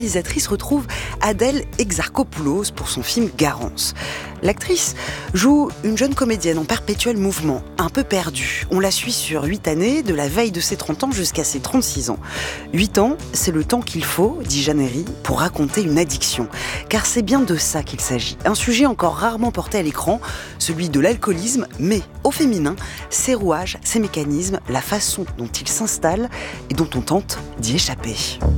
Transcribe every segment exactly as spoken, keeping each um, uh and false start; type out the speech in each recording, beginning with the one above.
La réalisatrice retrouve Adèle Exarchopoulos pour son film Garance. L'actrice joue une jeune comédienne en perpétuel mouvement, un peu perdue. On la suit sur huit années, de la veille de ses trente ans jusqu'à ses trente-six ans. huit ans, c'est le temps qu'il faut, dit Jeanne Herry, pour raconter une addiction. Car c'est bien de ça qu'il s'agit. Un sujet encore rarement porté à l'écran, celui de l'alcoolisme, mais au féminin, ses rouages, ses mécanismes, la façon dont il s'installe et dont on tente d'y échapper.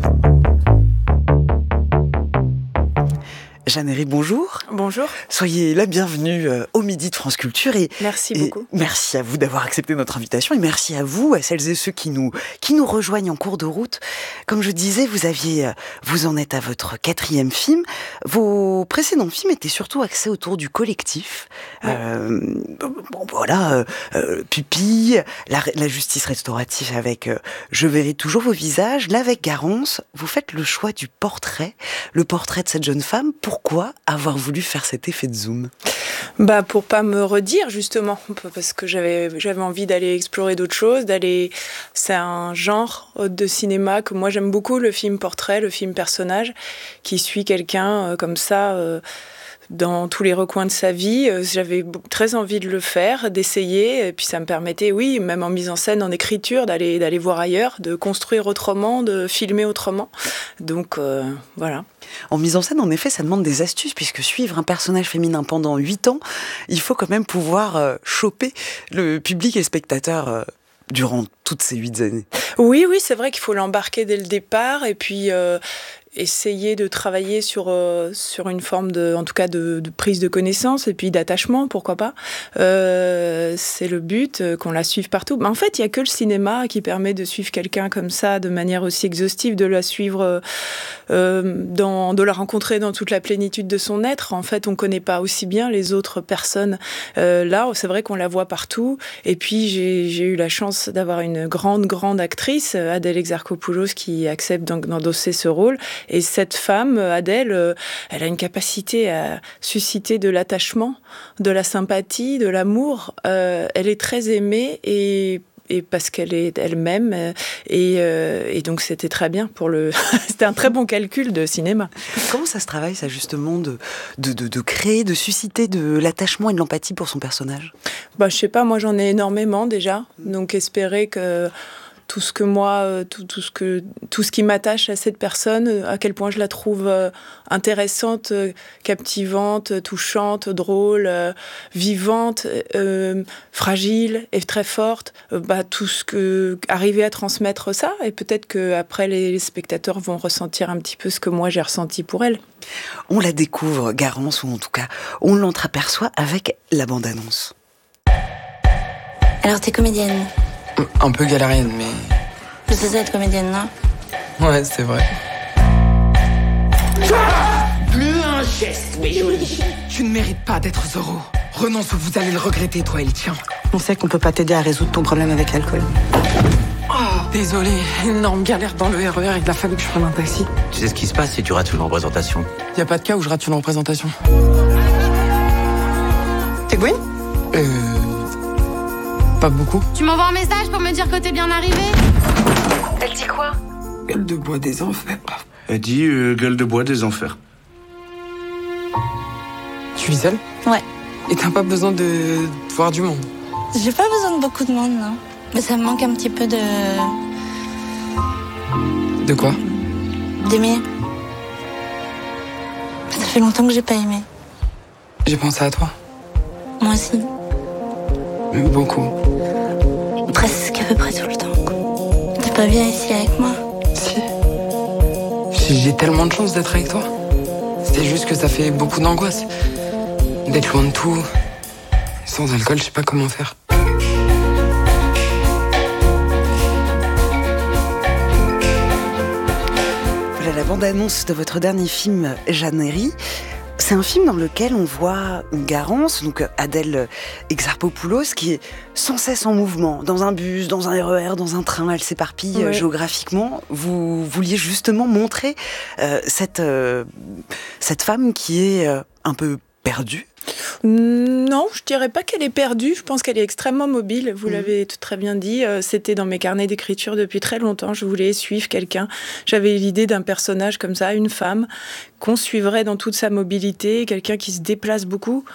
Jeanne Herry, bonjour. Bonjour. Soyez la bienvenue euh, au Midi de France Culture. Et, merci et beaucoup. Merci à vous d'avoir accepté notre invitation et merci à vous, à celles et ceux qui nous, qui nous rejoignent en cours de route. Comme je disais, vous aviez, vous en êtes à votre quatrième film. Vos précédents films étaient surtout axés autour du collectif. Ouais. Euh, bon, voilà, euh, Pupille, la, la justice restaurative avec euh, Je verrai toujours vos visages. Là, avec Garance, vous faites le choix du portrait, le portrait de cette jeune femme. Pourquoi avoir voulu faire cet effet de zoom ? Bah pour pas me redire justement, parce que j'avais j'avais envie d'aller explorer d'autres choses, d'aller. C'est un genre de cinéma que moi j'aime beaucoup, le film portrait, le film personnage, qui suit quelqu'un euh, comme ça. Euh, dans tous les recoins de sa vie, j'avais très envie de le faire, d'essayer, et puis ça me permettait, oui, même en mise en scène, en écriture, d'aller, d'aller voir ailleurs, de construire autrement, de filmer autrement. Donc, euh, voilà. En mise en scène, en effet, ça demande des astuces, puisque suivre un personnage féminin pendant huit ans, il faut quand même pouvoir euh, choper le public et le spectateur euh, durant toutes ces huit années. Oui, oui, c'est vrai qu'il faut l'embarquer dès le départ, et puis... Euh, essayer de travailler sur euh, sur une forme de, en tout cas de, de prise de connaissance et puis d'attachement, pourquoi pas. Euh, c'est le but, euh, qu'on la suive partout. Mais en fait, il y a que le cinéma qui permet de suivre quelqu'un comme ça de manière aussi exhaustive, de la suivre, euh, dans, de la rencontrer dans toute la plénitude de son être. En fait, on connaît pas aussi bien les autres personnes. Euh, là, c'est vrai qu'on la voit partout. Et puis, j'ai, j'ai eu la chance d'avoir une grande, grande actrice, Adèle Exarchopoulos, qui accepte donc d'endosser ce rôle. Et cette femme, Adèle, elle a une capacité à susciter de l'attachement, de la sympathie, de l'amour. Euh, elle est très aimée et, et parce qu'elle est elle-même. Et, euh, et donc c'était très bien pour le. C'était un très bon calcul de cinéma. Comment ça se travaille, ça, justement, de, de, de, de créer, de susciter de l'attachement et de l'empathie pour son personnage ? Bah, je sais pas, moi j'en ai énormément déjà. Donc espérer que. Tout ce que moi, tout, tout, ce que, tout ce qui m'attache à cette personne, à quel point je la trouve intéressante, captivante, touchante, drôle, vivante, euh, fragile et très forte. Bah, tout ce que, arriver à transmettre ça, et peut-être qu'après les spectateurs vont ressentir un petit peu ce que moi j'ai ressenti pour elle. On la découvre, Garance, ou en tout cas, on l'entreaperçoit avec la bande-annonce. Alors t'es comédienne ? Un peu galérienne, mais... Je sais être comédienne, non ? Ouais, c'est vrai. Plus un geste, mes jolis. Tu ne mérites pas d'être Zorro. Renonce ou vous allez le regretter, toi et le tien. On sait qu'on peut pas t'aider à résoudre ton problème avec l'alcool. Oh, désolé, énorme galère dans le R E R, il a fallu que je prenne un taxi. Tu sais ce qui se passe si tu rates une représentation ? Y a pas de cas où je rate une représentation. T'es Gwen ? Euh... Pas beaucoup. Tu m'envoies un message pour me dire que t'es bien arrivé ? Elle dit quoi ? Gueule de bois des enfers. Elle dit euh, gueule de bois des enfers. Tu vis seule ? Ouais. Et t'as pas besoin de... de voir du monde ? J'ai pas besoin de beaucoup de monde, non. Mais ça me manque un petit peu de... De quoi ? d'aimer. Ça fait longtemps que j'ai pas aimé. J'ai pensé à toi. Moi aussi. Beaucoup. Presque à peu près tout le temps. T'es pas bien ici avec moi ? Si. J'ai tellement de chance d'être avec toi. C'est juste que ça fait beaucoup d'angoisse. D'être loin de tout. Sans alcool, je sais pas comment faire. Voilà la bande-annonce de votre dernier film, Jeanne Herry. C'est un film dans lequel on voit une Garance, donc Adèle Exarchopoulos, qui est sans cesse en mouvement, dans un bus, dans un R E R, dans un train, elle s'éparpille ouais. géographiquement. Vous vouliez justement montrer euh, cette, euh, cette femme qui est euh, un peu perdue. Non, je dirais pas qu'elle est perdue. Je pense qu'elle est extrêmement mobile. Vous Mmh. l'avez tout très bien dit. Euh, C'était dans mes carnets d'écriture depuis très longtemps. Je voulais suivre quelqu'un. J'avais l'idée d'un personnage comme ça, une femme, qu'on suivrait dans toute sa mobilité, quelqu'un qui se déplace beaucoup.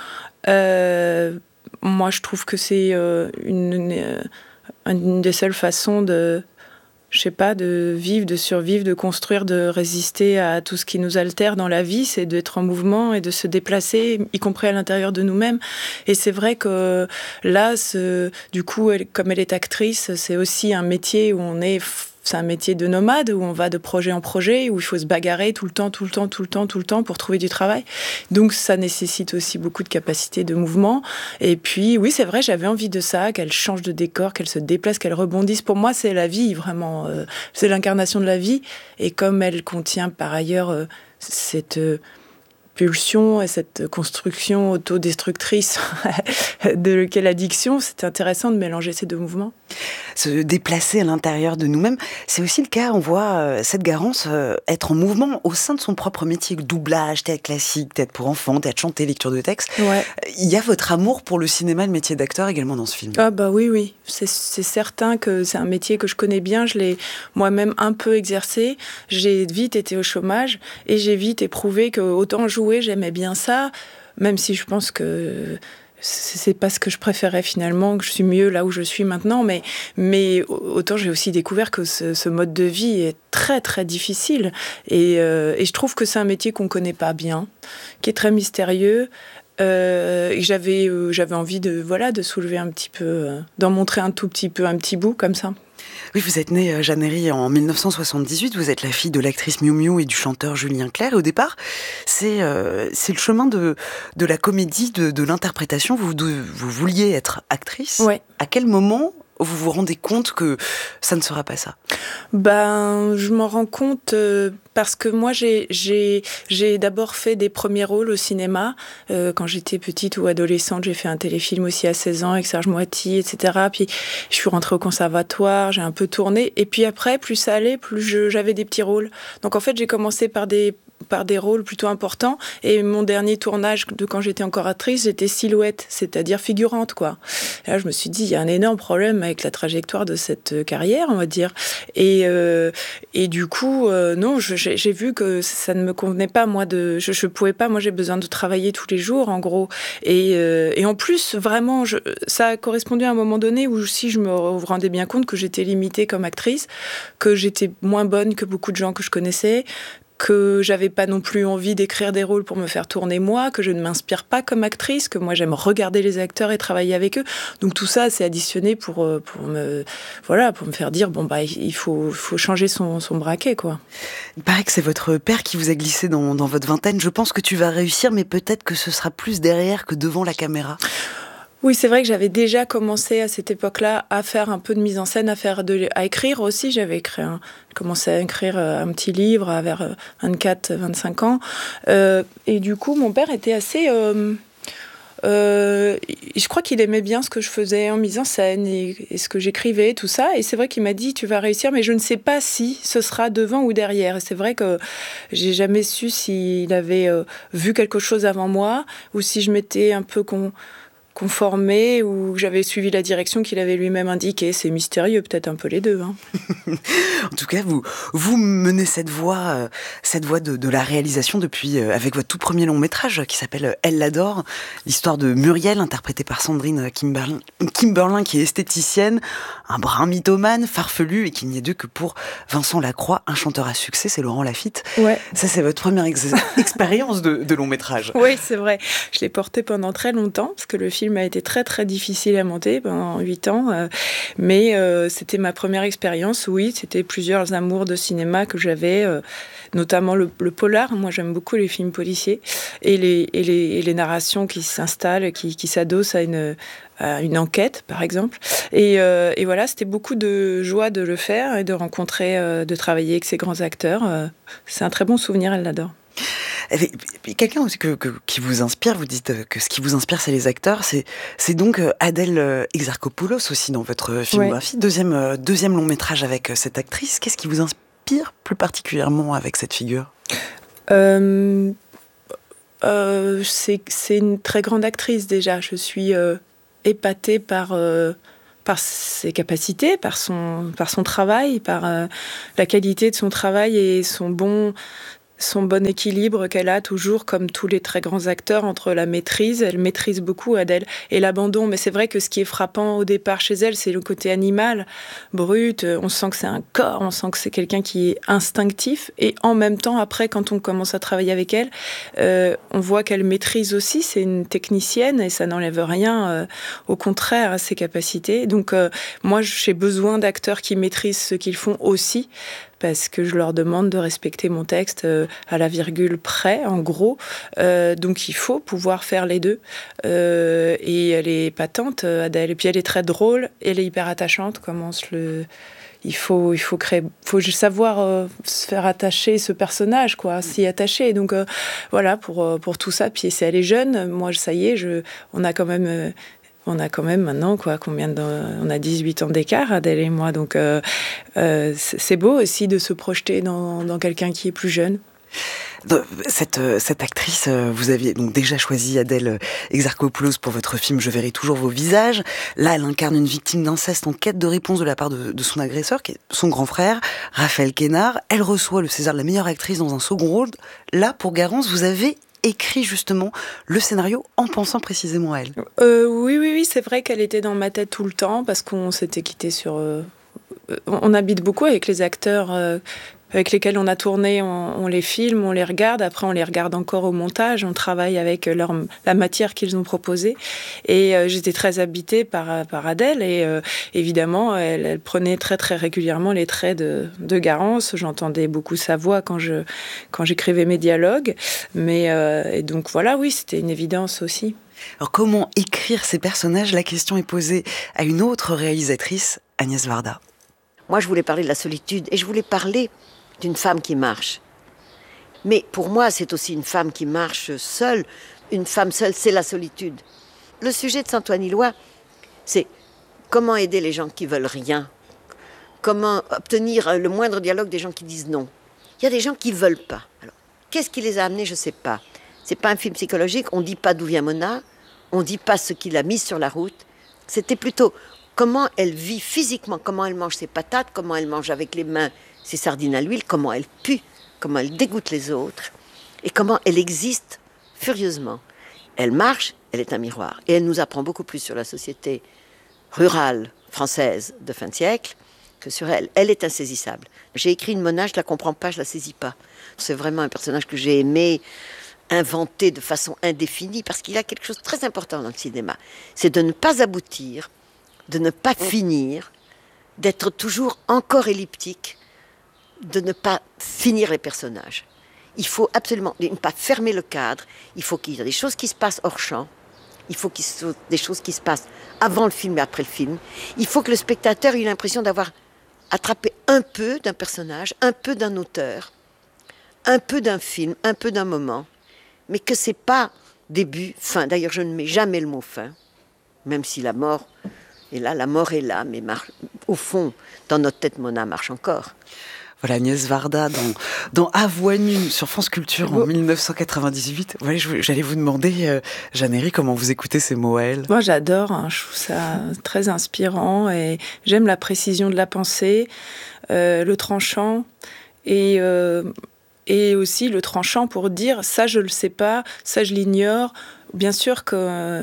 Euh, moi, je trouve que c'est euh, une, une, euh, une des seules façons de... je sais pas, de vivre, de survivre, de construire, de résister à tout ce qui nous altère dans la vie, c'est d'être en mouvement et de se déplacer, y compris à l'intérieur de nous-mêmes. Et c'est vrai que là, ce, du coup, elle, comme elle est actrice, c'est aussi un métier où on est... C'est un métier de nomade où on va de projet en projet, où il faut se bagarrer tout le temps, tout le temps, tout le temps, tout le temps pour trouver du travail. Donc ça nécessite aussi beaucoup de capacité de mouvement. Et puis oui, c'est vrai, j'avais envie de ça, qu'elle change de décor, qu'elle se déplace, qu'elle rebondisse. Pour moi, c'est la vie, vraiment. Euh, c'est l'incarnation de la vie. Et comme elle contient par ailleurs euh, cette... Euh, pulsion et cette construction autodestructrice de quelle addiction, c'est intéressant de mélanger ces deux mouvements. Se déplacer à l'intérieur de nous-mêmes, c'est aussi le cas, on voit euh, cette Garance euh, être en mouvement au sein de son propre métier, doublage, théâtre classique, théâtre pour enfants, théâtre chanté, lecture de texte. Ouais. Il y a votre amour pour le cinéma, le métier d'acteur également dans ce film. Ah bah oui, oui, c'est, c'est certain que c'est un métier que je connais bien, je l'ai moi-même un peu exercé, j'ai vite été au chômage et j'ai vite éprouvé que autant jouer, j'aimais bien ça, même si je pense que c'est pas ce que je préférais finalement, que je suis mieux là où je suis maintenant, mais, mais autant j'ai aussi découvert que ce, ce mode de vie est très très difficile et, euh, et je trouve que c'est un métier qu'on connaît pas bien, qui est très mystérieux. Euh, et j'avais, euh, j'avais envie de, voilà, de soulever un petit peu, euh, d'en montrer un tout petit peu, un petit bout comme ça. Oui, vous êtes née, Jeanne Herry, en mille neuf cent soixante-dix-huit. Vous êtes la fille de l'actrice Miou Miou et du chanteur Julien Clerc. Et au départ, c'est, euh, c'est le chemin de, de la comédie, de, de l'interprétation. Vous, de, vous vouliez être actrice. Ouais. À quel moment vous vous rendez compte que ça ne sera pas ça ? Ben, je m'en rends compte euh, parce que moi, j'ai, j'ai, j'ai d'abord fait des premiers rôles au cinéma. Euh, quand j'étais petite ou adolescente, j'ai fait un téléfilm aussi à seize ans avec Serge Moiti, et cetera. Puis, je suis rentrée au conservatoire, j'ai un peu tourné. Et puis après, plus ça allait, plus je, j'avais des petits rôles. Donc, en fait, j'ai commencé par des... par des rôles plutôt importants. Et mon dernier tournage de quand j'étais encore actrice, j'étais silhouette, c'est-à-dire figurante, quoi. Et là, je me suis dit, il y a un énorme problème avec la trajectoire de cette carrière, on va dire. Et, euh, et du coup, euh, non, je, j'ai, j'ai vu que ça ne me convenait pas, moi, de, je, je pouvais pas, moi, j'ai besoin de travailler tous les jours, en gros. Et, euh, et en plus, vraiment, je, ça a correspondu à un moment donné où si je me rendais bien compte que j'étais limitée comme actrice, que j'étais moins bonne que beaucoup de gens que je connaissais, que j'avais pas non plus envie d'écrire des rôles pour me faire tourner moi, que je ne m'inspire pas comme actrice, que moi j'aime regarder les acteurs et travailler avec eux. Donc tout ça, c'est additionné pour, pour, me, voilà, pour me faire dire, bon, bah, il faut, faut changer son, son braquet, quoi. Il paraît que c'est votre père qui vous a glissé dans, dans votre vingtaine. Je pense que tu vas réussir, mais peut-être que ce sera plus derrière que devant la caméra. Oui, c'est vrai que j'avais déjà commencé à cette époque-là à faire un peu de mise en scène, à faire de, à écrire aussi. J'avais écrit un, commencé à écrire un petit livre à vers vingt-quatre vingt-cinq ans. Euh, et du coup, mon père était assez... Euh, euh, je crois qu'il aimait bien ce que je faisais en mise en scène et, et ce que j'écrivais, tout ça. Et c'est vrai qu'il m'a dit, tu vas réussir, mais je ne sais pas si ce sera devant ou derrière. Et c'est vrai que j'ai jamais su s'il avait euh, vu quelque chose avant moi ou si je m'étais un peu... con conformé ou que j'avais suivi la direction qu'il avait lui-même indiquée. C'est mystérieux, peut-être un peu les deux. Hein. En tout cas, vous, vous menez cette voie, euh, cette voie de, de la réalisation depuis, euh, avec votre tout premier long métrage qui s'appelle Elle l'adore, l'histoire de Muriel, interprétée par Sandrine Kimberlin, Kimberlin qui est esthéticienne, un brin mythomane, farfelu, et qu'il n'y a d'eux que pour Vincent Lacroix, un chanteur à succès, c'est Laurent Lafitte. Ouais. Ça, c'est votre première ex- expérience de, de long métrage. Oui, c'est vrai. Je l'ai porté pendant très longtemps, parce que le film a été très très difficile à monter pendant huit ans, euh, mais euh, c'était ma première expérience. Oui, c'était plusieurs amours de cinéma que j'avais, euh, notamment le, le polar. Moi, j'aime beaucoup les films policiers et les, et les, et les narrations qui s'installent, qui, qui s'adossent à une, à une enquête, par exemple. Et, euh, et voilà, c'était beaucoup de joie de le faire et de rencontrer, euh, de travailler avec ces grands acteurs. Euh, c'est un très bon souvenir, elle l'adore. Quelqu'un aussi que, que, qui vous inspire, vous dites que ce qui vous inspire, c'est les acteurs, c'est, c'est donc Adèle Exarchopoulos aussi dans votre filmographie. Ouais. Deuxième, deuxième long métrage avec cette actrice. Qu'est-ce qui vous inspire plus particulièrement avec cette figure ? euh, euh, c'est, c'est une très grande actrice déjà. Je suis euh, épatée par, euh, par ses capacités, par son, par son travail, par euh, la qualité de son travail et son bon... son bon équilibre qu'elle a toujours, comme tous les très grands acteurs, entre la maîtrise, elle maîtrise beaucoup Adèle, et l'abandon. Mais c'est vrai que ce qui est frappant au départ chez elle, c'est le côté animal, brut, on sent que c'est un corps, on sent que c'est quelqu'un qui est instinctif, et en même temps, après, quand on commence à travailler avec elle, euh, on voit qu'elle maîtrise aussi, c'est une technicienne, et ça n'enlève rien, euh, au contraire, à ses capacités. Donc, euh, moi, j'ai besoin d'acteurs qui maîtrisent ce qu'ils font aussi, parce que je leur demande de respecter mon texte euh, à la virgule près, en gros. Euh, donc il faut pouvoir faire les deux. Euh, et elle est patente, Adèle. Et puis elle est très drôle, et elle est hyper attachante. Comment se le... Il faut, il faut créer, faut savoir euh, se faire attacher ce personnage, quoi, s'y attacher. Donc euh, voilà, pour, pour tout ça. Puis si elle est jeune, moi, ça y est, je, on a quand même... Euh, On a quand même maintenant, quoi, combien de, on a dix-huit ans d'écart, Adèle et moi. Donc, euh, euh, c'est beau aussi de se projeter dans, dans quelqu'un qui est plus jeune. Cette, cette actrice, vous aviez donc déjà choisi Adèle Exarchopoulos pour votre film « Je verrai toujours vos visages ». Là, elle incarne une victime d'inceste en quête de réponse de la part de, de son agresseur, qui est son grand frère, Raphaël Quénard. Elle reçoit le César de la meilleure actrice dans un second rôle. Là, pour Garance, vous avez écrit justement le scénario en pensant précisément à elle. Euh, oui, oui, oui, c'est vrai qu'elle était dans ma tête tout le temps, parce qu'on s'était quitté sur... Euh, on habite beaucoup avec les acteurs... Euh, avec lesquels on a tourné, on, on les filme, on les regarde, après on les regarde encore au montage, on travaille avec leur, la matière qu'ils ont proposée. Et euh, j'étais très habitée par, par Adèle, et euh, évidemment, elle, elle prenait très très régulièrement les traits de, de Garance. J'entendais beaucoup sa voix quand, je, quand j'écrivais mes dialogues. Mais, euh, et donc voilà, oui, c'était une évidence aussi. Alors comment écrire ces personnages? La question est posée à une autre réalisatrice, Agnès Varda. Moi, je voulais parler de la solitude, et je voulais parler d'une femme qui marche. Mais pour moi, c'est aussi une femme qui marche seule. Une femme seule, c'est la solitude. Le sujet de Saint-Ouen Îlois, c'est comment aider les gens qui veulent rien. Comment obtenir le moindre dialogue des gens qui disent non. Il y a des gens qui veulent pas. Alors, qu'est-ce qui les a amenés? Je sais pas. C'est pas un film psychologique. On dit pas d'où vient Mona. On dit pas ce qui l'a mise sur la route. C'était plutôt comment elle vit physiquement, comment elle mange ses patates, comment elle mange avec les mains ses sardines à l'huile, comment elle pue, comment elle dégoûte les autres, et comment elle existe furieusement. Elle marche, elle est un miroir, et elle nous apprend beaucoup plus sur la société rurale française de fin de siècle que sur elle. Elle est insaisissable. J'ai écrit une Mona, je la comprends pas, je la saisis pas. C'est vraiment un personnage que j'ai aimé inventer de façon indéfinie, parce qu'il y a quelque chose de très important dans le cinéma, c'est de ne pas aboutir, de ne pas finir, d'être toujours encore elliptique, de ne pas finir les personnages. Il faut absolument ne pas fermer le cadre. Il faut qu'il y ait des choses qui se passent hors champ. Il faut qu'il y ait des choses qui se passent avant le film et après le film. Il faut que le spectateur ait l'impression d'avoir attrapé un peu d'un personnage, un peu d'un auteur, un peu d'un film, un peu d'un moment, mais que c'est pas début, fin. D'ailleurs, je ne mets jamais le mot fin, même si la mort est là, la mort est là, mais marche, au fond, dans notre tête, Mona marche encore. Voilà, Agnès Varda dans, dans À voix nue sur France Culture en dix-neuf cent quatre-vingt-dix-huit. Voilà, j'allais vous demander, euh, Jeanne-Héry, comment vous écoutez ces mots à elle? Moi, j'adore, hein, je trouve ça très inspirant, et j'aime la précision de la pensée, euh, le tranchant, et, euh, et aussi le tranchant pour dire ça, je le sais pas, ça, je l'ignore. Bien sûr qu'on euh,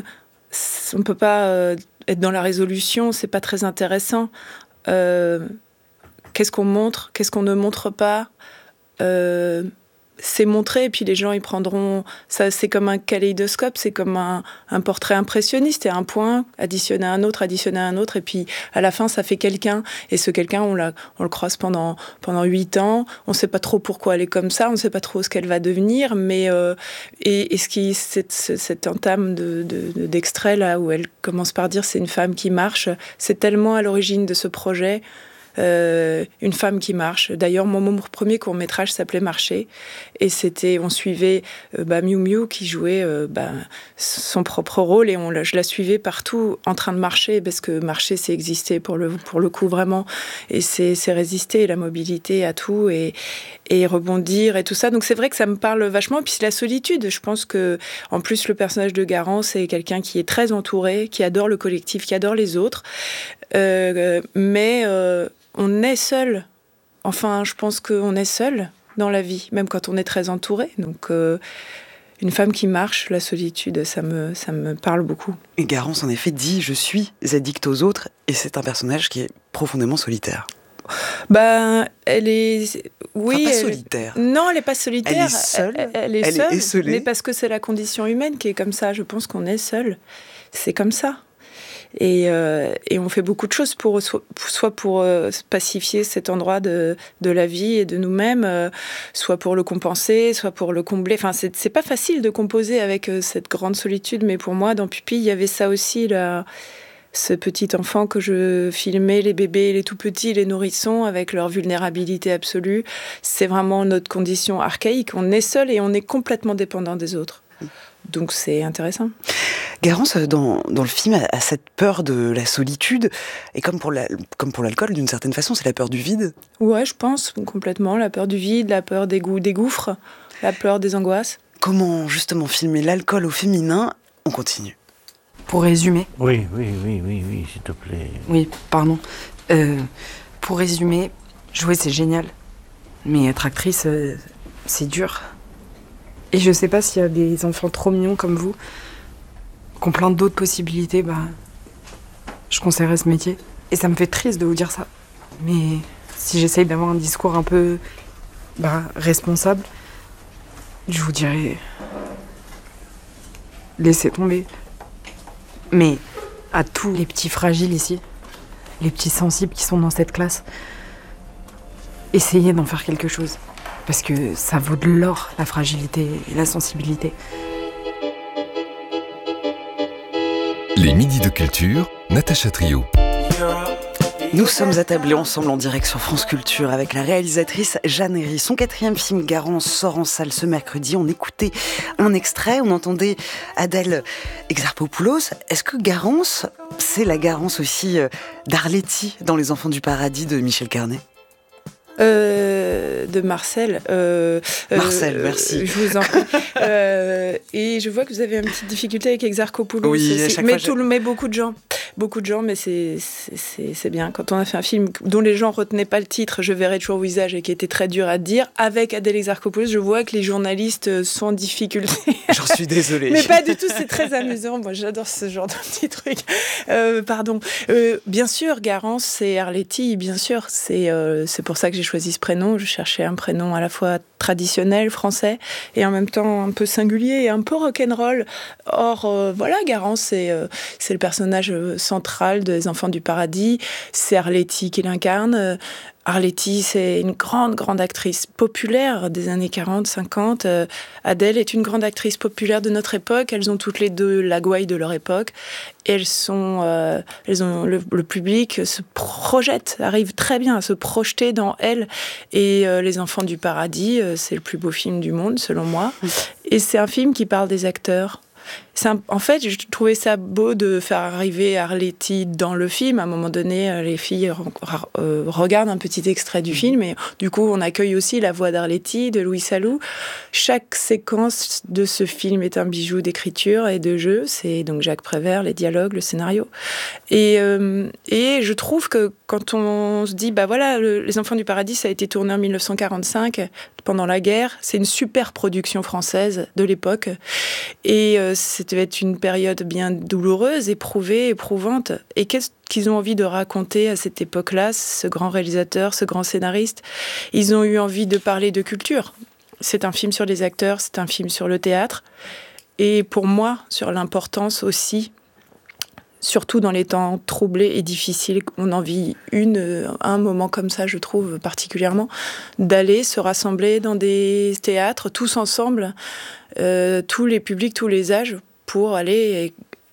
ne peut pas euh, être dans la résolution, c'est pas très intéressant. Euh, Qu'est-ce qu'on montre, qu'est-ce qu'on ne montre pas, euh, c'est montré, et puis les gens ils prendront ça. C'est comme un kaléidoscope, c'est comme un, un portrait impressionniste, et un point additionné à un autre, additionné à un autre, et puis à la fin ça fait quelqu'un, et ce quelqu'un on, l'a, on le croise pendant pendant huit ans, on ne sait pas trop pourquoi elle est comme ça, on ne sait pas trop ce qu'elle va devenir, mais euh, et, et ce qui cette, cette entame de, de, d'extrait là où elle commence par dire c'est une femme qui marche, c'est tellement à l'origine de ce projet. Euh, une femme qui marche. D'ailleurs, mon, mon premier court-métrage s'appelait Marcher. Et c'était, on suivait euh, bah, Miu Miu qui jouait euh, bah, son propre rôle. Et on, je la suivais partout en train de marcher, parce que marcher, c'est exister pour le, pour le coup vraiment. Et c'est, c'est résister, la mobilité à tout. Et, et rebondir et tout ça. Donc c'est vrai que ça me parle vachement. Puis c'est la solitude. Je pense que, en plus, le personnage de Garance, c'est quelqu'un qui est très entouré, qui adore le collectif, qui adore les autres. Euh, mais euh, on est seul. Enfin, je pense qu'on est seul dans la vie, même quand on est très entouré. Donc, euh, une femme qui marche, la solitude, ça me, ça me parle beaucoup. Et Garance, en effet, dit « Je suis addict aux autres », et c'est un personnage qui est profondément solitaire. Ben, elle est... Oui, enfin, pas elle... solitaire. Non, elle n'est pas solitaire. Elle est seule. Elle, elle est elle seule, est esselée. Mais parce que c'est la condition humaine qui est comme ça. Je pense qu'on est seul. C'est comme ça. Et, euh, et on fait beaucoup de choses, pour, soit pour euh, pacifier cet endroit de, de la vie et de nous-mêmes, euh, soit pour le compenser, soit pour le combler. Enfin, c'est, c'est pas facile de composer avec euh, cette grande solitude, mais pour moi, dans Pupille, il y avait ça aussi, là, ce petit enfant que je filmais, les bébés, les tout-petits, les nourrissons, avec leur vulnérabilité absolue. C'est vraiment notre condition archaïque. On est seul et on est complètement dépendant des autres. Donc c'est intéressant. Garance, dans, dans le film, a, a cette peur de la solitude, et comme pour, la, comme pour l'alcool, d'une certaine façon, c'est la peur du vide. Ouais, je pense, complètement. La peur du vide, la peur des, goûts, des gouffres, la peur des angoisses. Comment, justement, filmer l'alcool au féminin? On continue. Pour résumer... Oui, oui, oui, oui, oui, s'il te plaît. Oui, pardon. Euh, pour résumer, jouer, c'est génial. Mais être actrice, euh, c'est dur. Et je sais pas s'il y a des enfants trop mignons comme vous, qui ont plein d'autres possibilités, bah, je conseillerais ce métier. Et ça me fait triste de vous dire ça. Mais si j'essaye d'avoir un discours un peu bah, responsable, je vous dirais... laissez tomber. Mais à tous les petits fragiles ici, les petits sensibles qui sont dans cette classe, essayez d'en faire quelque chose. Parce que ça vaut de l'or, la fragilité et la sensibilité. Les Midis de Culture, Natacha Trio. Nous sommes attablés ensemble en direct sur France Culture avec la réalisatrice Jeanne Herry. Son quatrième film Garance sort en salle ce mercredi. On écoutait un extrait, on entendait Adèle Exarchopoulos. Est-ce que Garance, c'est la Garance aussi d'Arletty dans Les Enfants du Paradis de Michel Carnet ? Euh, de Marcel. Euh, Marcel, euh, merci. Je vous en prie. euh, et je vois que vous avez une petite difficulté avec Exarchopoulos. Oui, à chaque mais, fois, tout, mais beaucoup de gens. Beaucoup de gens, mais c'est, c'est, c'est, c'est bien. Quand on a fait un film dont les gens retenaient pas le titre, Je verrai toujours au visage, et qui était très dur à dire, avec Adèle Exarchopoulos, je vois que les journalistes sont en difficulté. J'en suis désolée. Mais pas du tout, c'est très amusant. Moi, j'adore ce genre de petits trucs. Euh, pardon. Euh, bien sûr, Garance, c'est Arletty, bien sûr. C'est, euh, c'est pour ça que j'ai choisi ce prénom. Je cherchais un prénom à la fois traditionnel, français, et en même temps un peu singulier et un peu rock'n'roll. Or, euh, voilà, Garance, c'est, euh, c'est le personnage central des Enfants du Paradis. C'est Arletty qui l'incarne. Arletty, c'est une grande, grande actrice populaire des années quarante, cinquante. Euh, Adèle est une grande actrice populaire de notre époque. Elles ont toutes les deux la gouaille de leur époque. Elles sont, euh, elles ont le, le public se projette, arrive très bien à se projeter dans elles. Et euh, Les Enfants du Paradis, euh, c'est le plus beau film du monde, selon moi. Et c'est un film qui parle des acteurs. C'est un, en fait, je trouvais ça beau de faire arriver Arletty dans le film. À un moment donné, les filles re, euh, regardent un petit extrait du film et du coup, on accueille aussi la voix d'Arletty, de Louis Salou. Chaque séquence de ce film est un bijou d'écriture et de jeu. C'est donc Jacques Prévert, les dialogues, le scénario. Et, euh, et je trouve que quand on se dit, bah voilà, le, Les Enfants du Paradis, ça a été tourné en dix-neuf cent quarante-cinq, pendant la guerre. C'est une super production française de l'époque. Et euh, c'était une période bien douloureuse, éprouvée, éprouvante. Et qu'est-ce qu'ils ont envie de raconter à cette époque-là, ce grand réalisateur, ce grand scénariste? Ils ont eu envie de parler de culture. C'est un film sur les acteurs, c'est un film sur le théâtre. Et pour moi, sur l'importance aussi, surtout dans les temps troublés et difficiles, on en vit une, un moment comme ça, je trouve, particulièrement, d'aller se rassembler dans des théâtres, tous ensemble, euh, tous les publics, tous les âges, pour aller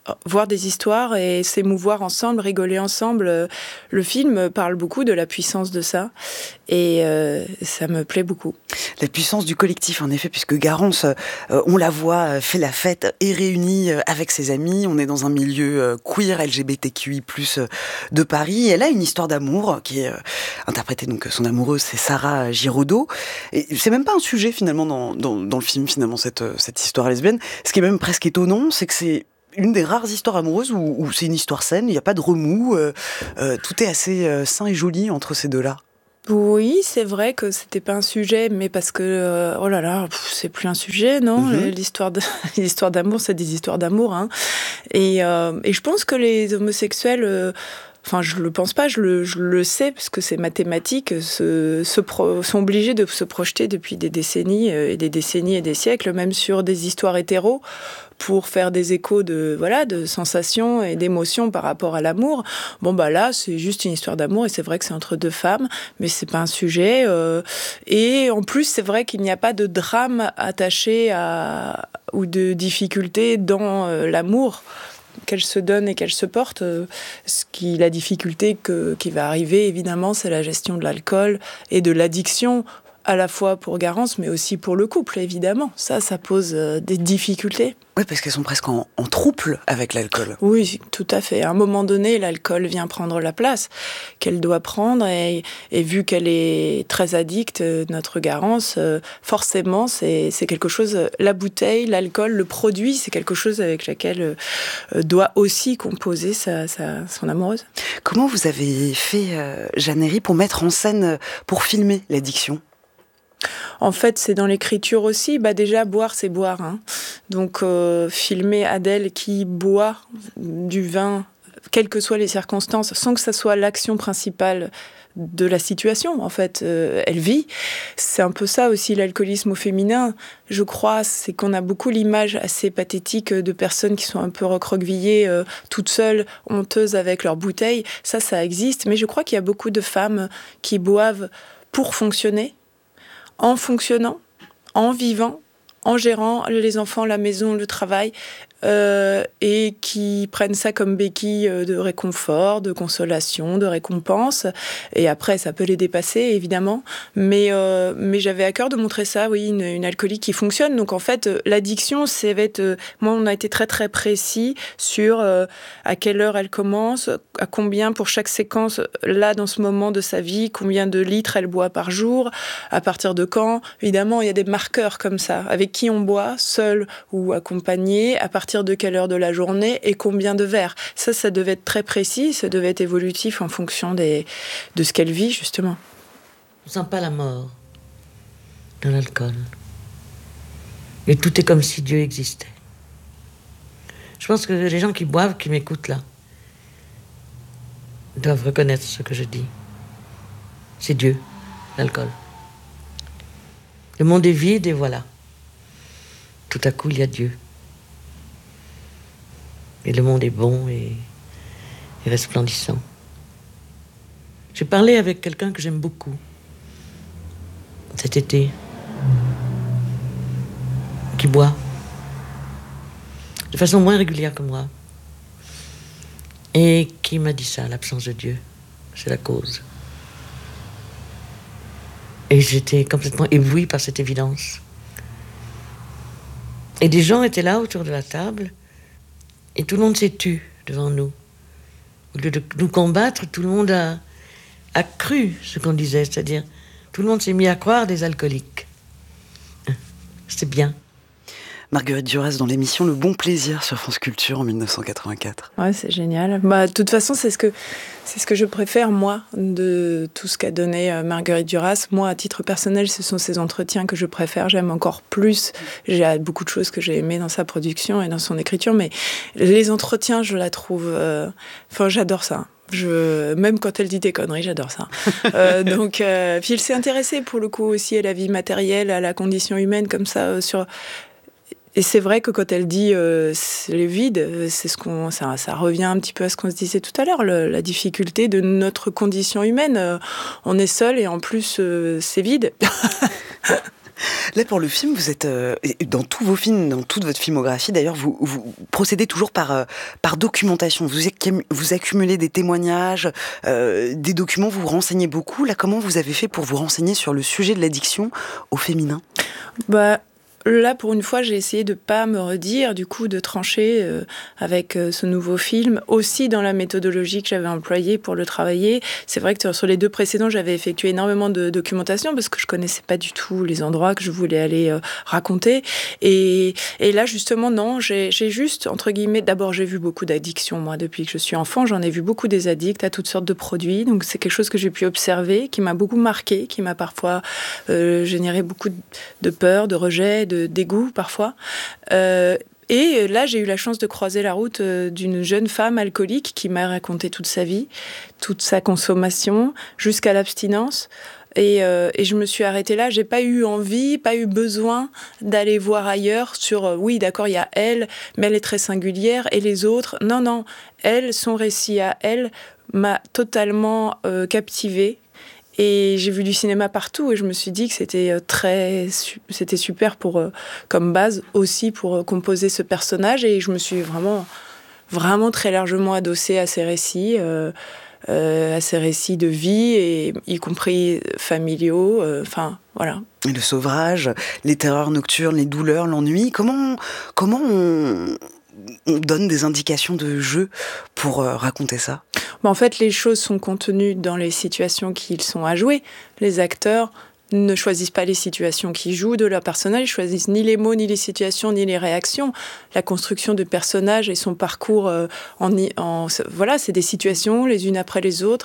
voir des histoires et s'émouvoir ensemble, rigoler ensemble. Le film parle beaucoup de la puissance de ça et euh, ça me plaît beaucoup. La puissance du collectif, en effet, puisque Garance, euh, on la voit, fait la fête, est réunie avec ses amis. On est dans un milieu euh, queer, L G B T Q I plus, euh, de Paris. Elle a une histoire d'amour qui est euh, interprétée, donc son amoureuse, c'est Sarah Giraudot. Et c'est même pas un sujet, finalement, dans, dans, dans le film, finalement, cette, cette histoire lesbienne. Ce qui est même presque étonnant, c'est que c'est une des rares histoires amoureuses où, où c'est une histoire saine, il n'y a pas de remous, euh, euh, tout est assez euh, sain et joli entre ces deux-là. Oui, c'est vrai que c'était pas un sujet, mais parce que, euh, oh là là, pff, c'est plus un sujet, non mm-hmm. L'histoire de, l'histoire d'amour, c'est des histoires d'amour, hein. Et, euh, et je pense que les homosexuels... Euh, Enfin, je le pense pas, je le, je le sais, parce que c'est mathématique, se, se pro, sont obligés de se projeter depuis des décennies et des décennies et des siècles, même sur des histoires hétéros, pour faire des échos de, voilà, de sensations et d'émotions par rapport à l'amour. Bon, bah là, c'est juste une histoire d'amour, et c'est vrai que c'est entre deux femmes, mais c'est pas un sujet. Euh, et en plus, c'est vrai qu'il n'y a pas de drame attaché à, ou de difficulté dans euh, l'amour qu'elle se donne et qu'elle se porte. Ce qui, la difficulté que, qui va arriver, évidemment, c'est la gestion de l'alcool et de l'addiction, à la fois pour Garance, mais aussi pour le couple, évidemment. Ça, ça pose des difficultés. Oui, parce qu'elles sont presque en, en trouble avec l'alcool. Oui, tout à fait. À un moment donné, l'alcool vient prendre la place qu'elle doit prendre, et, et vu qu'elle est très addicte, notre Garance, forcément, c'est, c'est quelque chose... La bouteille, l'alcool, le produit, c'est quelque chose avec lequel euh, doit aussi composer sa, sa, son amoureuse. Comment vous avez fait, euh, Jeanne Herry, pour mettre en scène, pour filmer l'addiction ? En fait, c'est dans l'écriture aussi. Bah déjà, boire, c'est boire. Hein. Donc, euh, filmer Adèle qui boit du vin, quelles que soient les circonstances, sans que ça soit l'action principale de la situation, en fait, euh, elle vit. C'est un peu ça aussi, l'alcoolisme au féminin, je crois, c'est qu'on a beaucoup l'image assez pathétique de personnes qui sont un peu recroquevillées, euh, toutes seules, honteuses avec leur bouteille. Ça, ça existe, mais je crois qu'il y a beaucoup de femmes qui boivent pour fonctionner, en fonctionnant, en vivant, en gérant les enfants, la maison, le travail, euh, et qui prennent ça comme béquille de réconfort, de consolation, de récompense. Et après, ça peut les dépasser, évidemment. Mais, euh, mais j'avais à cœur de montrer ça, oui, une, une alcoolique qui fonctionne. Donc en fait, l'addiction, c'est va être... Moi, on a été très très précis sur euh, à quelle heure elle commence, à combien pour chaque séquence, là, dans ce moment de sa vie, combien de litres elle boit par jour, à partir de quand. Évidemment, il y a des marqueurs comme ça. Avec qui on boit, seul ou accompagné, à partir de quelle heure de la journée et combien de verres. Ça, ça devait être très précis, ça devait être évolutif en fonction des, de ce qu'elle vit, justement. On ne sent pas la mort dans l'alcool. Et tout est comme si Dieu existait. Je pense que les gens qui boivent, qui m'écoutent là, doivent reconnaître ce que je dis. C'est Dieu, l'alcool. Le monde est vide et voilà. Tout à coup, il y a Dieu. Et le monde est bon et, et resplendissant. J'ai parlé avec quelqu'un que j'aime beaucoup cet été, qui boit de façon moins régulière que moi, et qui m'a dit ça, l'absence de Dieu, c'est la cause. Et j'étais complètement éblouie par cette évidence. Et des gens étaient là autour de la table, et tout le monde s'est tu devant nous. Au lieu de nous combattre, tout le monde a, a cru ce qu'on disait, c'est-à-dire tout le monde s'est mis à croire des alcooliques. C'était bien. Marguerite Duras dans l'émission Le Bon Plaisir sur France Culture en dix-neuf cent quatre-vingt-quatre. Ouais, c'est génial. Bah, de toute façon, c'est ce que c'est ce que je préfère, moi, de tout ce qu'a donné euh, Marguerite Duras. Moi, à titre personnel, ce sont ses entretiens que je préfère. J'aime encore plus. J'ai beaucoup de choses que j'ai aimées dans sa production et dans son écriture, mais les entretiens, je la trouve... Euh... Enfin, j'adore ça. Je, même quand elle dit des conneries, j'adore ça. euh, donc, euh, puis elle s'est intéressée pour le coup aussi à la vie matérielle, à la condition humaine, comme ça, euh, sur... Et c'est vrai que quand elle dit euh, c'est le vide, c'est ce qu'on, ça, ça revient un petit peu à ce qu'on se disait tout à l'heure, le, la difficulté de notre condition humaine. Euh, on est seul et en plus euh, c'est vide. Là, pour le film, vous êtes euh, dans tous vos films, dans toute votre filmographie, d'ailleurs, vous, vous procédez toujours par euh, par documentation. Vous, accum- vous accumulez des témoignages, euh, des documents, vous vous renseignez beaucoup. Là, comment vous avez fait pour vous renseigner sur le sujet de l'addiction au féminin ? Bah. Là, pour une fois, j'ai essayé de pas me redire, du coup, de trancher euh, avec euh, ce nouveau film, aussi dans la méthodologie que j'avais employée pour le travailler. C'est vrai que sur les deux précédents, j'avais effectué énormément de documentation parce que je connaissais pas du tout les endroits que je voulais aller euh, raconter. Et, et là, justement, non, j'ai, j'ai juste, entre guillemets, d'abord, j'ai vu beaucoup d'addictions, moi, depuis que je suis enfant. J'en ai vu beaucoup des addicts à toutes sortes de produits. Donc, c'est quelque chose que j'ai pu observer, qui m'a beaucoup marqué, qui m'a parfois euh, généré beaucoup de peur, de rejet, de dégoût parfois. Euh, et là, j'ai eu la chance de croiser la route euh, d'une jeune femme alcoolique qui m'a raconté toute sa vie, toute sa consommation, jusqu'à l'abstinence. Et, euh, et je me suis arrêtée là. J'ai pas eu envie, pas eu besoin d'aller voir ailleurs sur, euh, oui, d'accord, il y a elle, mais elle est très singulière, et les autres. Non, non, elle, son récit à elle m'a totalement euh, captivée. Et j'ai vu du cinéma partout et je me suis dit que c'était très, c'était super pour, comme base aussi pour composer ce personnage. Et je me suis vraiment, vraiment très largement adossée à ces récits, euh, euh, à ces récits de vie, et y compris familiaux. Enfin, euh, voilà. Et le sevrage, les terreurs nocturnes, les douleurs, l'ennui. Comment, comment on, on donne des indications de jeu pour euh, raconter ça ? En fait, les choses sont contenues dans les situations qu'ils sont à jouer. Les acteurs ne choisissent pas les situations qu'ils jouent de leur personnage, ils choisissent ni les mots, ni les situations, ni les réactions. La construction du personnage et son parcours, euh, en, en, voilà, c'est des situations les unes après les autres,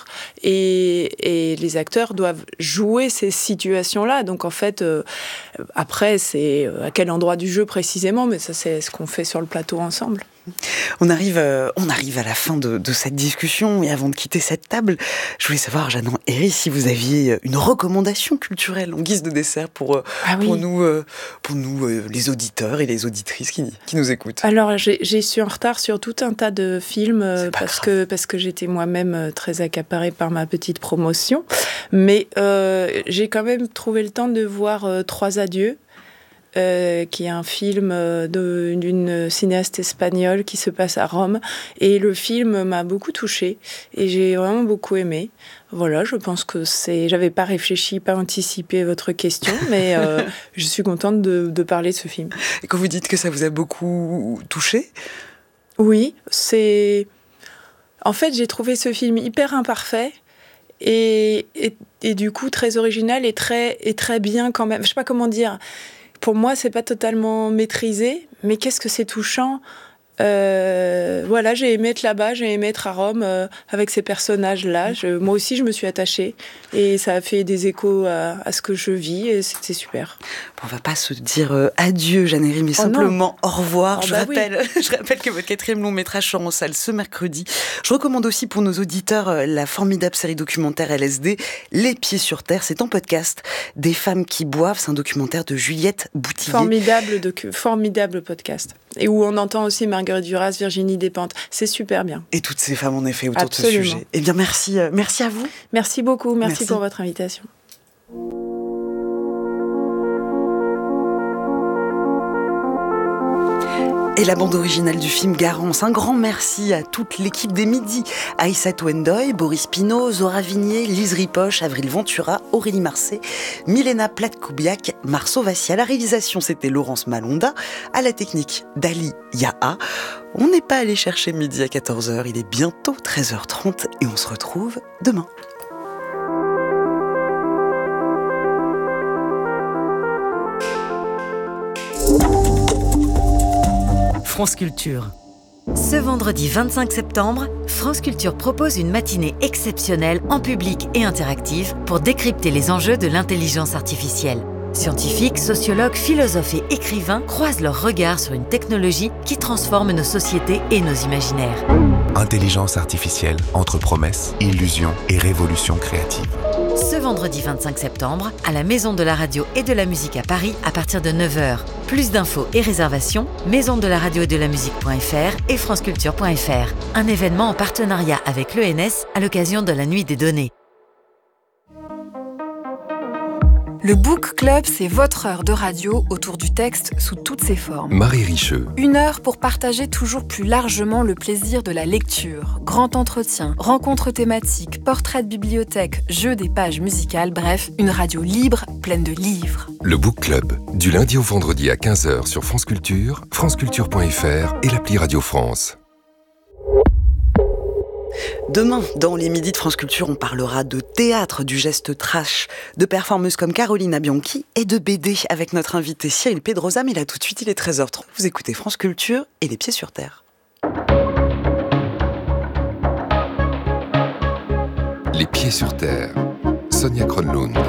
et, et les acteurs doivent jouer ces situations-là. Donc en fait, euh, après, c'est à quel endroit du jeu précisément, mais ça, c'est ce qu'on fait sur le plateau ensemble. On arrive, euh, on arrive à la fin de, de cette discussion, et avant de quitter cette table, je voulais savoir, Jeanne Héry, si vous aviez une recommandation culturelle en guise de dessert pour, ah oui. pour nous, euh, pour nous euh, les auditeurs et les auditrices qui, qui nous écoutent. Alors, j'ai, j'ai suis en retard sur tout un tas de films euh, parce, que, parce que j'étais moi-même très accaparée par ma petite promotion, mais euh, j'ai quand même trouvé le temps de voir euh, Trois adieux. Euh, qui est un film de, d'une cinéaste espagnole qui se passe à Rome. Et le film m'a beaucoup touchée et j'ai vraiment beaucoup aimé. Voilà, je pense que c'est... J'avais pas réfléchi, pas anticipé votre question, mais euh, je suis contente de, de parler de ce film. Et quand vous dites que ça vous a beaucoup touché ? Oui, c'est... En fait, j'ai trouvé ce film hyper imparfait. Et, et, et du coup, très original et très, et très bien quand même. Je sais pas comment dire... Pour moi, c'est pas totalement maîtrisé, mais qu'est-ce que c'est touchant. Euh, voilà, j'ai aimé être là-bas, j'ai aimé être à Rome euh, avec ces personnages-là. Je, moi aussi, je me suis attachée et ça a fait des échos à, à ce que je vis et c'était super. Bon, on va pas se dire euh, adieu, Jeanne Héry, mais oh simplement non. Au revoir. Oh je, bah rappelle, oui. je rappelle que votre quatrième long métrage sort en salle ce mercredi. Je recommande aussi pour nos auditeurs euh, la formidable série documentaire L S D, Les Pieds sur Terre. C'est en podcast. Des femmes qui boivent. C'est un documentaire de Juliette Boutillier. Formidable, docu- formidable podcast. Et où on entend aussi Marguerite Duras, Virginie Despentes. C'est super bien. Et toutes ces femmes, en effet, autour Absolument. de ce sujet. Eh bien, merci, euh, merci à vous. Merci beaucoup. Merci, merci pour votre invitation. Et la bande originale du film Garance. Un grand merci à toute l'équipe des Midis. Aïssatou Ndoye, Boris Pinault, Zora Vignier, Lise Ripoche, Avril Ventura, Aurélie Marcet, Milena Platkoubiak, Marceau Vassi. À la réalisation, c'était Laurence Malonda. À la technique, Dali Yaha. On n'est pas allé chercher midi à quatorze heures. Il est bientôt treize heures trente et on se retrouve demain. France Culture. Ce vendredi vingt-cinq septembre, France Culture propose une matinée exceptionnelle en public et interactive pour décrypter les enjeux de l'intelligence artificielle. Scientifiques, sociologues, philosophes et écrivains croisent leurs regards sur une technologie qui transforme nos sociétés et nos imaginaires. Intelligence artificielle entre promesses, illusions et révolution créative. Ce vendredi vingt-cinq septembre, à la Maison de la Radio et de la Musique à Paris, à partir de neuf heures. Plus d'infos et réservations, maison de la radio et de la musique point f r et franceculture point f r. Un événement en partenariat avec l'E N S à l'occasion de la Nuit des données. Le Book Club, c'est votre heure de radio autour du texte sous toutes ses formes. Marie Richeux. Une heure pour partager toujours plus largement le plaisir de la lecture. Grand entretien, rencontres thématiques, portraits de bibliothèque, jeux des pages musicales, bref, une radio libre, pleine de livres. Le Book Club, du lundi au vendredi à quinze heures sur France Culture, franceculture point f r et l'appli Radio France. Demain, dans les Midis de France Culture, on parlera de théâtre, du geste trash, de performeuses comme Carolina Bianchi et de B D avec notre invité Cyril Pedrosa. Mais là, tout de suite, il est treize heures trente. Vous écoutez France Culture et les pieds sur terre. Les pieds sur terre. Sonia Kronlund.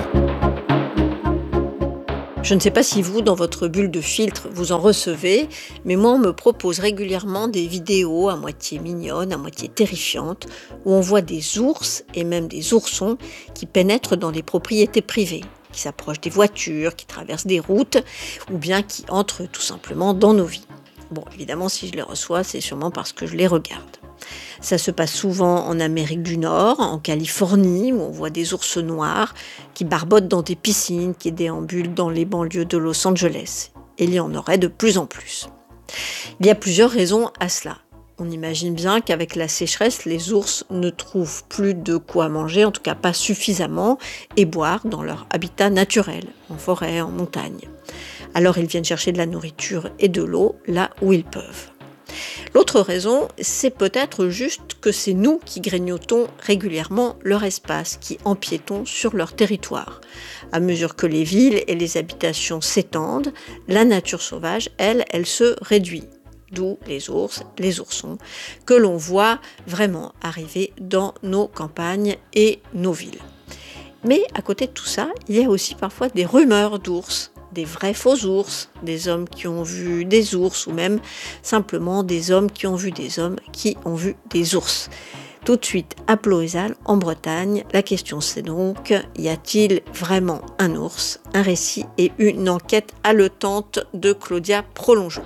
Je ne sais pas si vous, dans votre bulle de filtre, vous en recevez, mais moi, on me propose régulièrement des vidéos à moitié mignonnes, à moitié terrifiantes, où on voit des ours et même des oursons qui pénètrent dans des propriétés privées, qui s'approchent des voitures, qui traversent des routes, ou bien qui entrent tout simplement dans nos vies. Bon, évidemment, si je les reçois, c'est sûrement parce que je les regarde. Ça se passe souvent en Amérique du Nord, en Californie, où on voit des ours noirs qui barbotent dans des piscines, qui déambulent dans les banlieues de Los Angeles. Et il y en aurait de plus en plus. Il y a plusieurs raisons à cela. On imagine bien qu'avec la sécheresse, les ours ne trouvent plus de quoi manger, en tout cas pas suffisamment, et boire dans leur habitat naturel, en forêt, en montagne. Alors ils viennent chercher de la nourriture et de l'eau là où ils peuvent. L'autre raison, c'est peut-être juste que c'est nous qui grignotons régulièrement leur espace, qui empiétons sur leur territoire. À mesure que les villes et les habitations s'étendent, la nature sauvage, elle, elle se réduit. D'où les ours, les oursons, que l'on voit vraiment arriver dans nos campagnes et nos villes. Mais à côté de tout ça, il y a aussi parfois des rumeurs d'ours, des vrais faux ours, des hommes qui ont vu des ours ou même simplement des hommes qui ont vu des hommes qui ont vu des ours. Tout de suite à Ploëzal, en Bretagne, la question c'est donc, y a-t-il vraiment un ours ? Un récit et une enquête haletante de Claudia Prolongeau.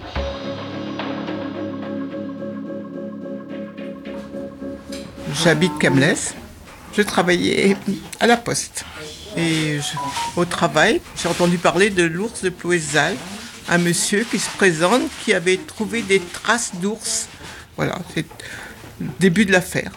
J'habite Camlès, je travaillais à la Poste. Et je, au travail, j'ai entendu parler de l'ours de Ploëzal, un monsieur qui se présente, qui avait trouvé des traces d'ours. Voilà, c'est le début de l'affaire.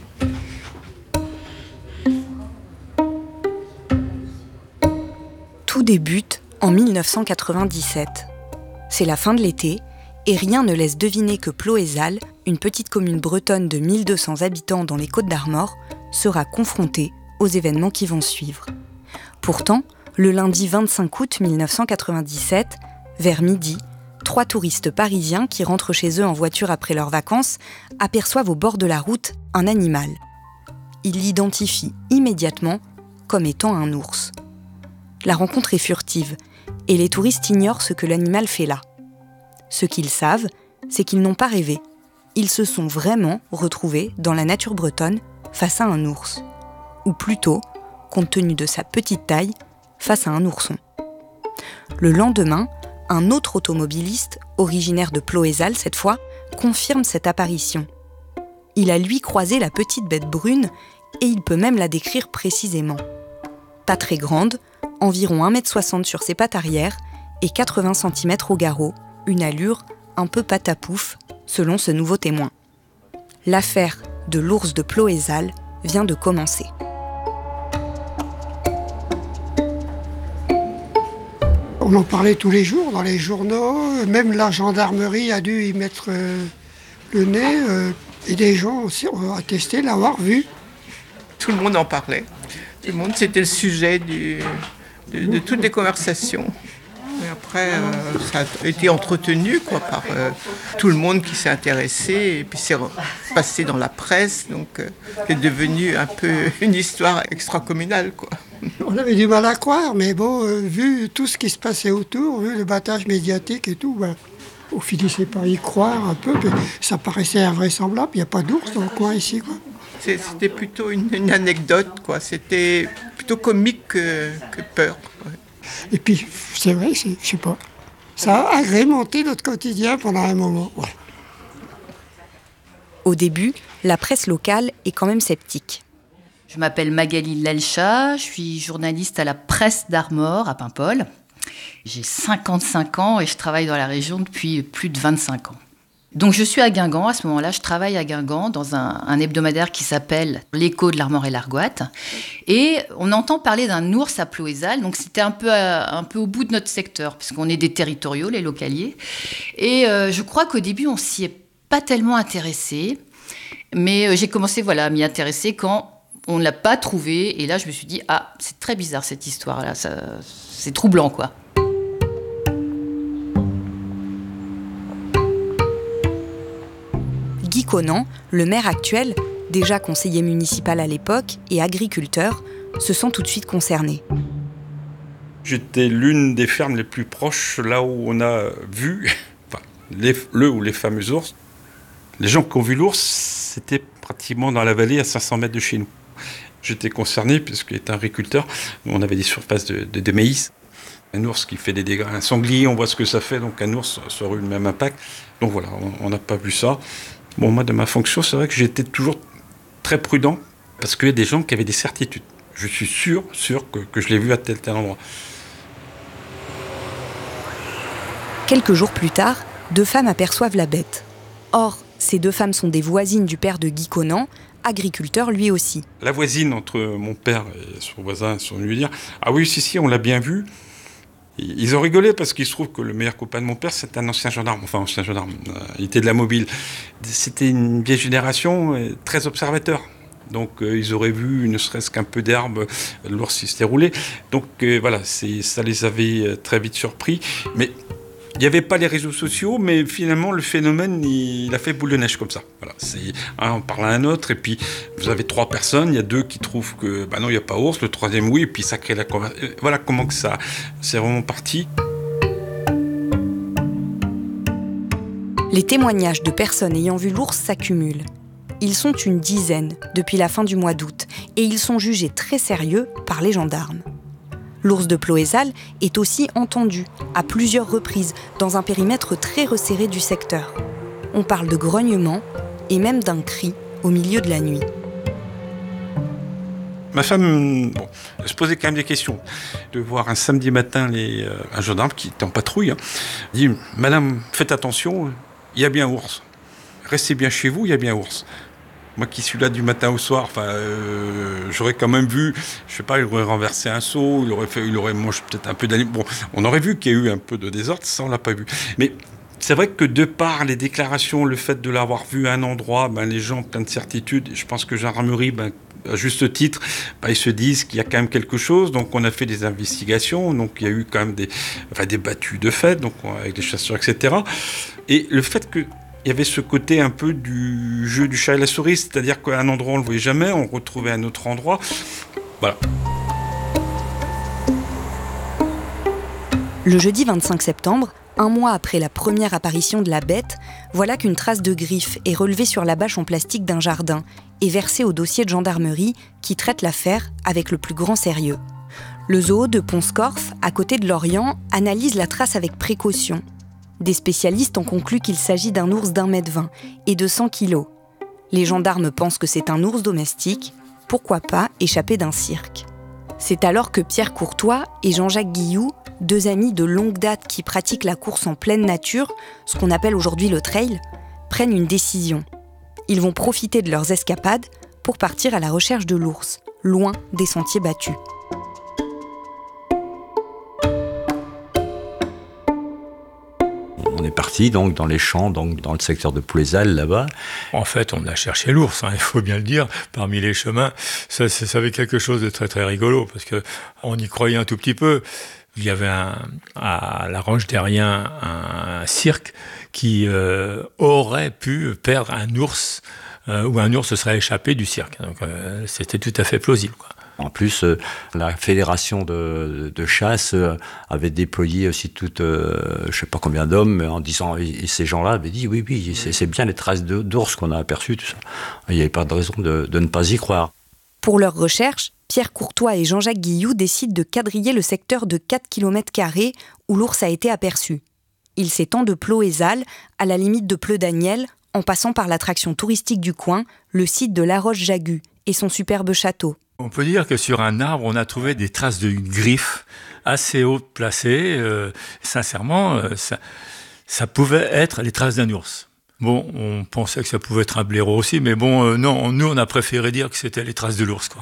Tout débute en dix-neuf cent quatre-vingt-dix-sept. C'est la fin de l'été et rien ne laisse deviner que Ploëzal, une petite commune bretonne de mille deux cents habitants dans les Côtes-d'Armor, sera confrontée aux événements qui vont suivre. Pourtant, le lundi vingt-cinq août dix-neuf cent quatre-vingt-dix-sept, vers midi, trois touristes parisiens qui rentrent chez eux en voiture après leurs vacances aperçoivent au bord de la route un animal. Ils l'identifient immédiatement comme étant un ours. La rencontre est furtive et les touristes ignorent ce que l'animal fait là. Ce qu'ils savent, c'est qu'ils n'ont pas rêvé. Ils se sont vraiment retrouvés dans la nature bretonne face à un ours. Ou plutôt, compte tenu de sa petite taille, face à un ourson. Le lendemain, un autre automobiliste, originaire de Ploëzal cette fois, confirme cette apparition. Il a lui croisé la petite bête brune et il peut même la décrire précisément. Pas très grande, environ un mètre soixante sur ses pattes arrière et quatre-vingts centimètres au garrot, une allure un peu patapouf, selon ce nouveau témoin. L'affaire de l'ours de Ploëzal vient de commencer. On en parlait tous les jours dans les journaux, même la gendarmerie a dû y mettre euh, le nez, euh, et des gens aussi ont attesté l'avoir vu. Tout le monde en parlait. Tout le monde, c'était le sujet du, de, de toutes les conversations. Et après, euh, ça a été entretenu quoi, par euh, tout le monde qui s'est intéressé, et puis c'est passé dans la presse, donc euh, c'est devenu un peu une histoire extracommunale, quoi. On avait du mal à croire, mais bon, euh, vu tout ce qui se passait autour, vu le battage médiatique et tout, ben, on finissait par y croire un peu, puis ça paraissait invraisemblable, il n'y a pas d'ours dans le coin ici, quoi. C'était plutôt une, une anecdote, quoi. C'était plutôt comique que, que peur. Ouais. Et puis, c'est vrai, c'est, je sais pas, ça a agrémenté notre quotidien pendant un moment. Ouais. Au début, la presse locale est quand même sceptique. Je m'appelle Magali Lelcha, je suis journaliste à la Presse d'Armor à Paimpol. J'ai cinquante-cinq ans et je travaille dans la région depuis plus de vingt-cinq ans. Donc je suis à Guingamp, à ce moment-là, je travaille à Guingamp dans un, un hebdomadaire qui s'appelle L'Écho de l'Armor et l'Argoat. Et on entend parler d'un ours à Ploézal, donc c'était un peu, à, un peu au bout de notre secteur, puisqu'on est des territoriaux, les localiers. Et euh, je crois qu'au début, on s'y est pas tellement intéressé, mais euh, j'ai commencé voilà, à m'y intéresser quand on ne l'a pas trouvé. Et là, je me suis dit, ah, c'est très bizarre cette histoire-là, ça, c'est troublant, quoi. Guy Conan, le maire actuel, déjà conseiller municipal à l'époque et agriculteur, se sent tout de suite concerné. J'étais l'une des fermes les plus proches, là où on a vu enfin, les, le ou les fameux ours. Les gens qui ont vu l'ours, c'était pratiquement dans la vallée à cinq cents mètres de chez nous. J'étais concerné puisqu'étant agriculteur, on avait des surfaces de, de, de maïs. Un ours qui fait des dégâts, un sanglier, on voit ce que ça fait, donc un ours, ça aurait eu le même impact. Donc voilà, on n'a pas vu ça. Bon, moi, de ma fonction, c'est vrai que j'étais toujours très prudent parce qu'il y a des gens qui avaient des certitudes. Je suis sûr, sûr que, que je l'ai vu à tel tel endroit. Quelques jours plus tard, deux femmes aperçoivent la bête. Or, ces deux femmes sont des voisines du père de Guy Conan, agriculteur lui aussi. La voisine entre mon père et son voisin sont venus lui dire « Ah oui, si, si, on l'a bien vu ». Ils ont rigolé parce qu'il se trouve que le meilleur copain de mon père, c'est un ancien gendarme. Enfin, ancien gendarme, euh, il était de la mobile. C'était une vieille génération, euh, très observateur. Donc, euh, ils auraient vu, ne serait-ce qu'un peu d'herbe, l'ours il s'était roulé. Donc, euh, voilà, c'est, ça les avait euh, très vite surpris. Mais il n'y avait pas les réseaux sociaux, mais finalement, le phénomène, il, il a fait boule de neige comme ça. Voilà, c'est, un, on parle à un autre, et puis vous avez trois personnes, il y a deux qui trouvent que, bah non, il n'y a pas ours, le troisième oui, et puis ça crée la conversation. Voilà comment que ça, c'est vraiment parti. Les témoignages de personnes ayant vu l'ours s'accumulent. Ils sont une dizaine depuis la fin du mois d'août, et ils sont jugés très sérieux par les gendarmes. L'ours de Ploézal est aussi entendu, à plusieurs reprises, dans un périmètre très resserré du secteur. On parle de grognements et même d'un cri au milieu de la nuit. Ma femme bon, se posait quand même des questions. De voir un samedi matin les, euh, un gendarme qui était en patrouille, hein, dit « Madame, faites attention, il y a bien ours. Restez bien chez vous, il y a bien ours. » Moi qui suis là du matin au soir, enfin, euh, j'aurais quand même vu, je sais pas, il aurait renversé un seau, il aurait fait, il aurait mangé peut-être un peu d'aliments. Bon, on aurait vu qu'il y a eu un peu de désordre, ça on l'a pas vu. Mais c'est vrai que de par les déclarations, le fait de l'avoir vu à un endroit, ben, les gens plein de certitudes, je pense que gendarmerie, ben, à juste titre, ben, ils se disent qu'il y a quand même quelque chose. Donc on a fait des investigations, donc il y a eu quand même des, enfin, des battues de fait, donc avec les chasseurs, et cetera. Et le fait que il y avait ce côté un peu du jeu du chat et la souris, c'est-à-dire qu'à un endroit on ne le voyait jamais, on retrouvait un autre endroit. Voilà. Le jeudi vingt-cinq septembre, un mois après la première apparition de la bête, voilà qu'une trace de griffe est relevée sur la bâche en plastique d'un jardin et versée au dossier de gendarmerie qui traite l'affaire avec le plus grand sérieux. Le zoo de Pont-Scorff, à côté de Lorient, analyse la trace avec précaution. Des spécialistes ont conclu qu'il s'agit d'un ours d'un mètre vingt et de cent kilos. Les gendarmes pensent que c'est un ours domestique, pourquoi pas échappé d'un cirque. C'est alors que Pierre Courtois et Jean-Jacques Guilloux, deux amis de longue date qui pratiquent la course en pleine nature, ce qu'on appelle aujourd'hui le trail, prennent une décision. Ils vont profiter de leurs escapades pour partir à la recherche de l'ours, loin des sentiers battus. On est parti donc dans les champs, donc dans le secteur de Ploézal là-bas. En fait, on a cherché l'ours, hein, il faut bien le dire, parmi les chemins. Ça, ça, ça avait quelque chose de très très rigolo parce que on y croyait un tout petit peu. Il y avait un, à la Roche Derrien un cirque qui euh, aurait pu perdre un ours euh, ou un ours se serait échappé du cirque. Donc euh, c'était tout à fait plausible, quoi. En plus, euh, la fédération de, de chasse euh, avait déployé aussi toute, euh, je ne sais pas combien d'hommes, en disant, et, et ces gens-là avaient dit, oui, oui, c'est, c'est bien les traces de, d'ours qu'on a aperçues, tout ça. Il n'y avait pas de raison de, de ne pas y croire. Pour leurs recherches, Pierre Courtois et Jean-Jacques Guilloux décident de quadriller le secteur de quatre kilomètres carrés où l'ours a été aperçu. Il s'étend de Ploézal à la limite de Pleu-Daniel, en passant par l'attraction touristique du coin, le site de La Roche-Jagu, et son superbe château. On peut dire que sur un arbre, on a trouvé des traces de griffes assez hautes placées. Euh, sincèrement, euh, ça, ça pouvait être les traces d'un ours. Bon, on pensait que ça pouvait être un blaireau aussi, mais bon, euh, non, nous, on a préféré dire que c'était les traces de l'ours, quoi.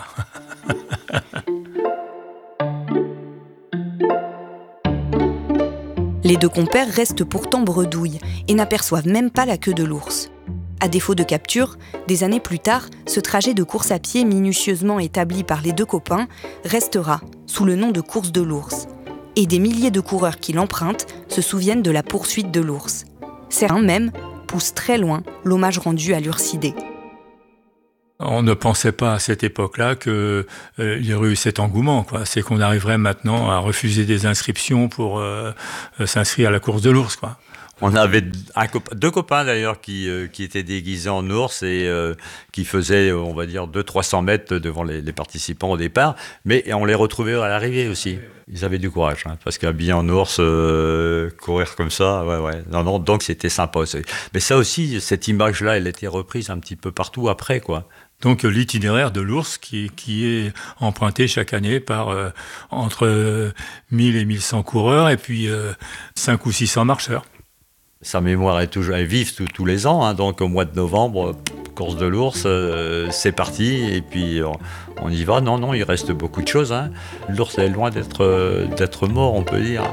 Les deux compères restent pourtant bredouilles et n'aperçoivent même pas la queue de l'ours. À défaut de capture, des années plus tard, ce trajet de course à pied minutieusement établi par les deux copains restera sous le nom de course de l'ours. Et des milliers de coureurs qui l'empruntent se souviennent de la poursuite de l'ours. Certains même poussent très loin l'hommage rendu à l'ursidé. On ne pensait pas à cette époque-là qu'il euh, y aurait eu cet engouement, quoi. C'est qu'on arriverait maintenant à refuser des inscriptions pour euh, euh, s'inscrire à la course de l'ours, quoi. On avait un copain, deux copains d'ailleurs qui, euh, qui étaient déguisés en ours et euh, qui faisaient, on va dire, deux cents à trois cents mètres devant les, les participants au départ, mais on les retrouvait à l'arrivée aussi. Ils avaient du courage, hein, parce qu'habillés en ours, euh, courir comme ça, ouais, ouais. Non, non, donc c'était sympa aussi. Mais ça aussi, cette image-là, elle était reprise un petit peu partout après, quoi. Donc l'itinéraire de l'ours qui, qui est emprunté chaque année par euh, entre euh, mille et mille cent coureurs et puis euh, cinq ou six cents marcheurs. Sa mémoire est toujours est vive tous, tous les ans, hein, donc au mois de novembre, course de l'ours, euh, c'est parti, et puis on, on y va. Non, non, il reste beaucoup de choses, hein. L'ours est loin d'être, euh, d'être mort, on peut dire.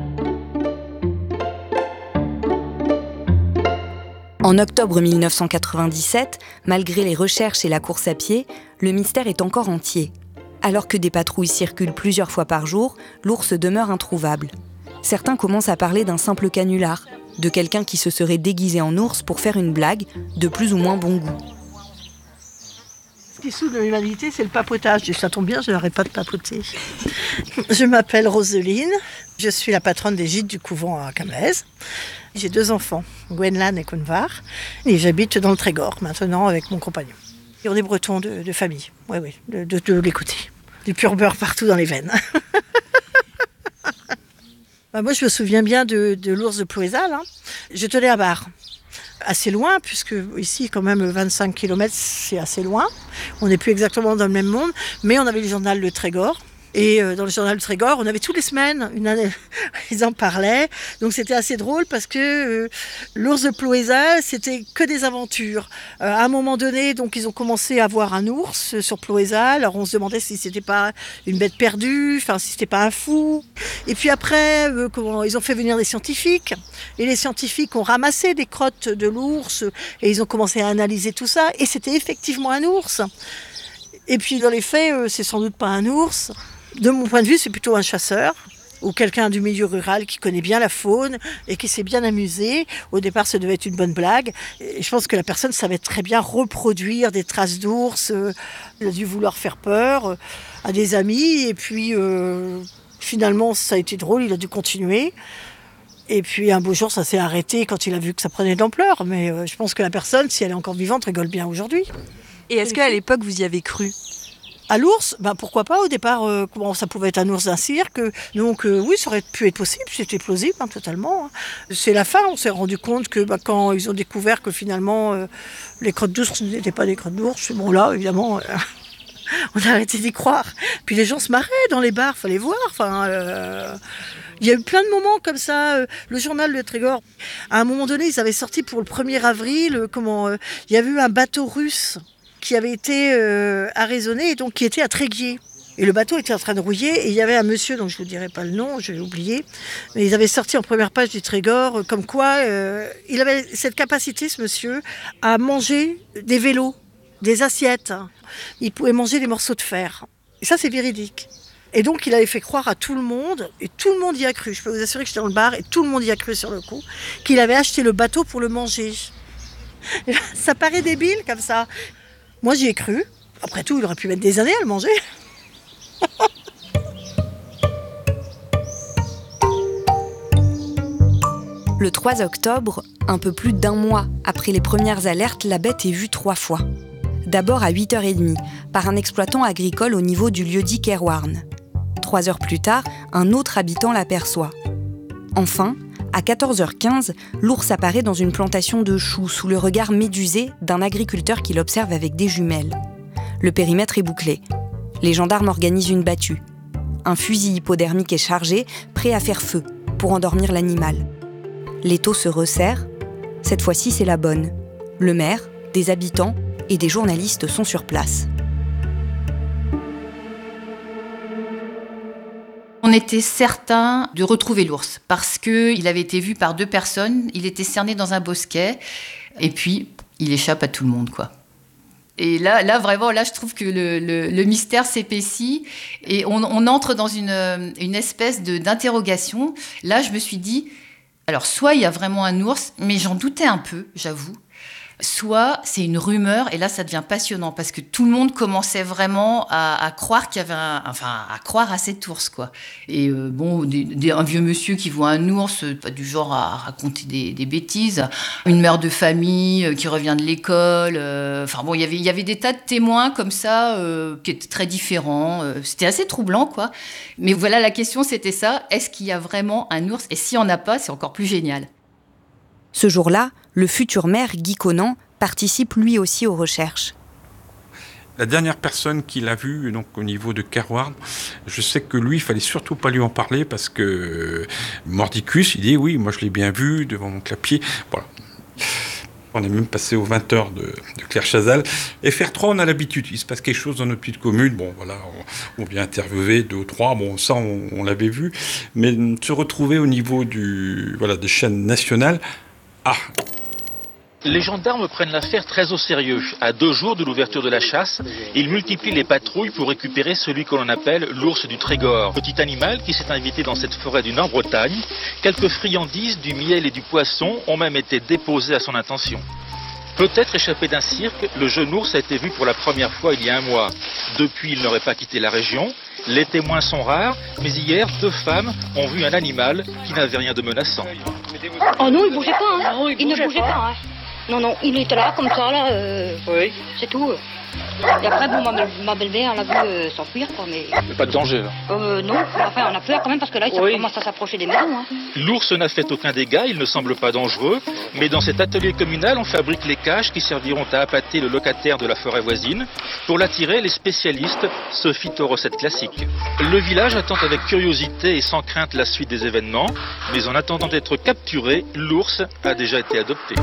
En octobre mille neuf cent quatre-vingt-dix-sept, malgré les recherches et la course à pied, le mystère est encore entier. Alors que des patrouilles circulent plusieurs fois par jour, l'ours demeure introuvable. Certains commencent à parler d'un simple canular, de quelqu'un qui se serait déguisé en ours pour faire une blague de plus ou moins bon goût. Ce qui soude l'humanité, c'est le papotage. Et ça tombe bien, je n'arrête pas de papoter. Je m'appelle Roseline, je suis la patronne des gîtes du couvent à Camlaise. J'ai deux enfants, Gwenlan et Convar, et j'habite dans le Trégor maintenant avec mon compagnon. Et on est bretons de, de famille, oui, oui, de, de, de les côtés. Du pur beurre partout dans les veines. Bah moi, je me souviens bien de, de l'ours de Ploézal. Hein. Je tenais à Bar, assez loin, puisque ici, quand même, vingt-cinq kilomètres, c'est assez loin. On n'est plus exactement dans le même monde, mais on avait le journal Le Trégor. Et euh, dans le journal Le Trégor, on avait toutes les semaines, une année, ils en parlaient. Donc c'était assez drôle parce que euh, l'ours de Ploézal, c'était que des aventures. Euh, à un moment donné, donc ils ont commencé à voir un ours sur Ploézal. Alors on se demandait si c'était pas une bête perdue, enfin si c'était pas un fou. Et puis après, euh, comment, ils ont fait venir des scientifiques. Et les scientifiques ont ramassé des crottes de l'ours et ils ont commencé à analyser tout ça. Et c'était effectivement un ours. Et puis dans les faits, euh, c'est sans doute pas un ours. De mon point de vue, c'est plutôt un chasseur ou quelqu'un du milieu rural qui connaît bien la faune et qui s'est bien amusé. Au départ, ça devait être une bonne blague. Et je pense que la personne savait très bien reproduire des traces d'ours. Il a dû vouloir faire peur à des amis. Et puis, euh, finalement, ça a été drôle. Il a dû continuer. Et puis, un beau jour, ça s'est arrêté quand il a vu que ça prenait de l'ampleur. Mais euh, je pense que la personne, si elle est encore vivante, rigole bien aujourd'hui. Et est-ce qu'à l'époque, vous y avez cru ? À l'ours, ben pourquoi pas, au départ, euh, comment ça pouvait être un ours d'un cirque. Donc euh, oui, ça aurait pu être possible, c'était plausible, hein, totalement. Hein. C'est la fin, on s'est rendu compte que bah, quand ils ont découvert que finalement, euh, les crottes d'ours n'étaient pas des crottes d'ours, bon là, évidemment, euh, on a arrêté d'y croire. Puis les gens se marraient dans les bars, fallait voir, enfin... Euh, il y a eu plein de moments comme ça. Euh, le journal Le Trégor, à un moment donné, ils avaient sorti pour le premier avril, euh, comment, euh, il y avait eu un bateau russe qui avait été euh, arraisonné et donc qui était à Tréguier. Et le bateau était en train de rouiller et il y avait un monsieur, dont je ne vous dirai pas le nom, je l'ai oublié, mais ils avaient sorti en première page du Trégor euh, comme quoi euh, il avait cette capacité, ce monsieur, à manger des vélos, des assiettes. Il pouvait manger des morceaux de fer. Et ça, c'est véridique. Et donc, il avait fait croire à tout le monde, et tout le monde y a cru. Je peux vous assurer que j'étais dans le bar et tout le monde y a cru sur le coup, qu'il avait acheté le bateau pour le manger. Et ça paraît débile comme ça. Moi, j'y ai cru. Après tout, il aurait pu mettre des années à le manger. Le trois octobre, un peu plus d'un mois après les premières alertes, la bête est vue trois fois. D'abord à huit heures trente, par un exploitant agricole au niveau du lieu-dit Kerwarn. Trois heures plus tard, un autre habitant l'aperçoit. Enfin, à quatorze heures quinze, l'ours apparaît dans une plantation de choux sous le regard médusé d'un agriculteur qui l'observe avec des jumelles. Le périmètre est bouclé. Les gendarmes organisent une battue. Un fusil hypodermique est chargé, prêt à faire feu, pour endormir l'animal. L'étau se resserre. Cette fois-ci, c'est la bonne. Le maire, des habitants et des journalistes sont sur place. On était certain de retrouver l'ours parce qu'il avait été vu par deux personnes, il était cerné dans un bosquet et puis il échappe à tout le monde, quoi. Et là, là vraiment, là, je trouve que le, le, le mystère s'épaissit et on, on entre dans une, une espèce de, d'interrogation. Là, je me suis dit, alors soit il y a vraiment un ours, mais j'en doutais un peu, j'avoue. Soit c'est une rumeur, et là ça devient passionnant, parce que tout le monde commençait vraiment à, à croire qu'il y avait un, enfin, à croire à cet ours, quoi. Et euh, bon, des, des, un vieux monsieur qui voit un ours, pas du genre à raconter des, des bêtises, une mère de famille euh, qui revient de l'école, euh, enfin bon, y avait, il y avait des tas de témoins comme ça, euh, qui étaient très différents, euh, c'était assez troublant, quoi. Mais voilà, la question c'était ça, est-ce qu'il y a vraiment un ours? Et s'il n'y en a pas, c'est encore plus génial. Ce jour-là, le futur maire, Guy Conan, participe lui aussi aux recherches. La dernière personne qui l'a vu, donc au niveau de Kerward, je sais que lui, il fallait surtout pas lui en parler parce que Mordicus, il dit oui, moi je l'ai bien vu devant mon clapier. Voilà. On est même passé aux vingt heures de, de Claire Chazal. F R trois, on a l'habitude. Il se passe quelque chose dans notre petite commune. Bon, voilà, on, on vient interviewer deux ou trois. Bon, ça, on, on l'avait vu. Mais se retrouver au niveau du, voilà, des chaînes nationales, ah. Les gendarmes prennent l'affaire très au sérieux. À deux jours de l'ouverture de la chasse, ils multiplient les patrouilles pour récupérer celui que l'on appelle l'ours du Trégor. Petit animal qui s'est invité dans cette forêt du Nord-Bretagne. Quelques friandises, du miel et du poisson ont même été déposées à son intention. Peut-être échappé d'un cirque, le jeune ours a été vu pour la première fois il y a un mois. Depuis, il n'aurait pas quitté la région. Les témoins sont rares, mais hier, deux femmes ont vu un animal qui n'avait rien de menaçant. Oh non, il bougeait pas, hein. Non, il, il bougeait ne bougeait pas. pas hein. Non, non, il était là, comme ça, là, euh, oui. C'est tout. Et après, bon, ma, ma belle-mère l'a vu euh, s'enfuir, quoi, mais... Il n'y a pas de danger, là? Euh, non, enfin, on a peur quand même, parce que là, il oui. commence à s'approcher des maisons, hein. L'ours n'a fait aucun dégât, il ne semble pas dangereux, mais dans cet atelier communal, on fabrique les cages qui serviront à appâter le locataire de la forêt voisine. Pour l'attirer, les spécialistes se fient aux recettes classiques. Le village attend avec curiosité et sans crainte la suite des événements, mais en attendant d'être capturé, l'ours a déjà été adopté.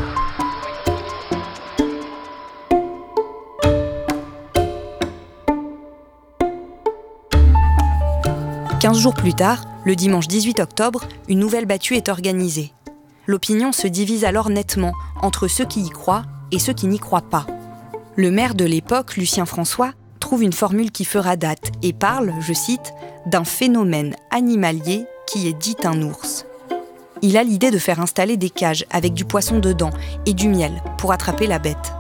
Quinze jours plus tard, le dimanche dix-huit octobre, une nouvelle battue est organisée. L'opinion se divise alors nettement entre ceux qui y croient et ceux qui n'y croient pas. Le maire de l'époque, Lucien François, trouve une formule qui fera date et parle, je cite, d'un phénomène animalier qui est dit un ours. Il a l'idée de faire installer des cages avec du poisson dedans et du miel pour attraper la bête.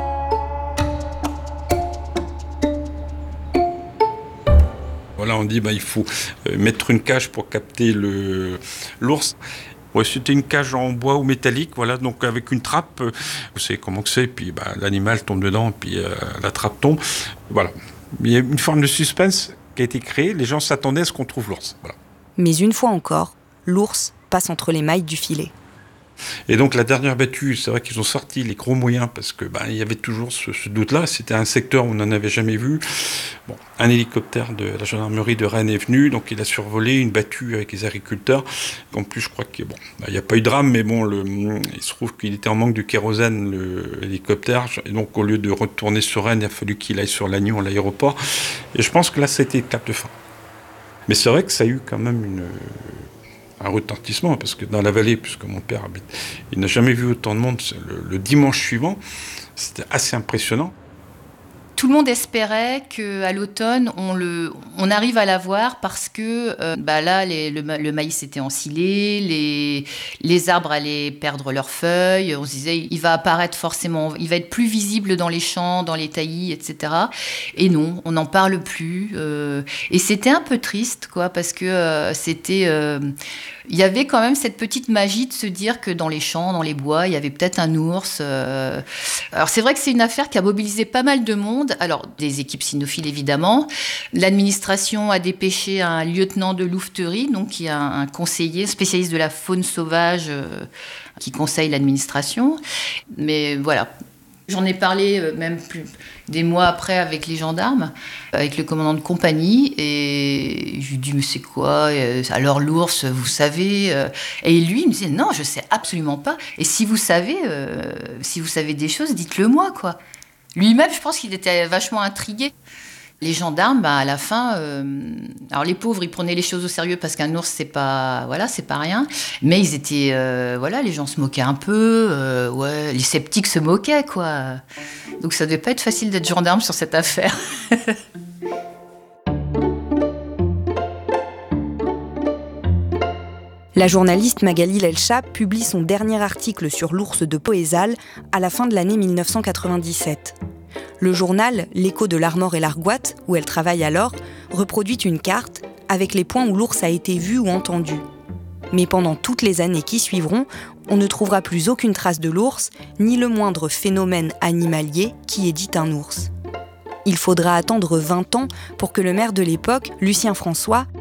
Voilà, on dit bah, il faut mettre une cage pour capter le, l'ours. Ouais, c'était une cage en bois ou métallique, voilà, donc avec une trappe, vous savez comment que c'est, puis bah, l'animal tombe dedans, puis euh, la trappe tombe. Voilà. Il y a une forme de suspense qui a été créée, les gens s'attendaient à ce qu'on trouve l'ours. Voilà. Mais une fois encore, l'ours passe entre les mailles du filet. Et donc la dernière battue, c'est vrai qu'ils ont sorti les gros moyens parce que ben, il y avait toujours ce, ce doute-là. C'était un secteur où on n'en avait jamais vu. Bon, un hélicoptère de la gendarmerie de Rennes est venu, donc il a survolé une battue avec les agriculteurs. En plus, je crois qu'il bon, n'y a pas eu de drame, mais bon, le, il se trouve qu'il était en manque de kérosène, le hélicoptère. Et donc au lieu de retourner sur Rennes, il a fallu qu'il aille sur Lannion, l'aéroport. Et je pense que là, c'était le cap de fin. Mais c'est vrai que ça a eu quand même une... un retentissement, parce que dans la vallée, puisque mon père habite, il n'a jamais vu autant de monde le, le dimanche suivant, c'était assez impressionnant. Tout le monde espérait qu'à l'automne, on, le, on arrive à la voir parce que euh, bah là, les, le, le maïs était ensilé, les, les arbres allaient perdre leurs feuilles. On se disait, il va apparaître forcément, il va être plus visible dans les champs, dans les taillis, et cetera. Et non, on n'en parle plus. Euh, et c'était un peu triste, quoi, parce que euh, c'était... Euh, il y avait quand même cette petite magie de se dire que dans les champs, dans les bois, il y avait peut-être un ours. Euh... Alors c'est vrai que c'est une affaire qui a mobilisé pas mal de monde. Alors des équipes cynophiles évidemment. L'administration a dépêché un lieutenant de louveterie, donc qui est un, un conseiller spécialiste de la faune sauvage euh, qui conseille l'administration. Mais voilà. J'en ai parlé euh, même plus des mois après avec les gendarmes, avec le commandant de compagnie, et je lui dis mais c'est quoi euh, alors l'ours, vous savez euh, et lui il me disait non, je sais absolument pas, et si vous savez euh, si vous savez des choses, dites-le moi quoi. Lui-même, je pense qu'il était vachement intrigué. Les gendarmes, bah, à la fin, euh, alors les pauvres, ils prenaient les choses au sérieux parce qu'un ours, c'est pas, voilà, c'est pas rien. Mais ils étaient, euh, voilà, les gens se moquaient un peu, euh, ouais, les sceptiques se moquaient, quoi. Donc ça devait pas être facile d'être gendarme sur cette affaire. La journaliste Magali Lelcha publie son dernier article sur l'ours de Poëzal à la fin de l'année mille neuf cent quatre-vingt-dix-sept. Le journal L'Écho de l'Armor et l'Argoat, où elle travaille alors, reproduit une carte avec les points où l'ours a été vu ou entendu. Mais pendant toutes les années qui suivront, on ne trouvera plus aucune trace de l'ours, ni le moindre phénomène animalier qui ait dit un ours. Il faudra attendre vingt ans pour que le maire de l'époque, Lucien François,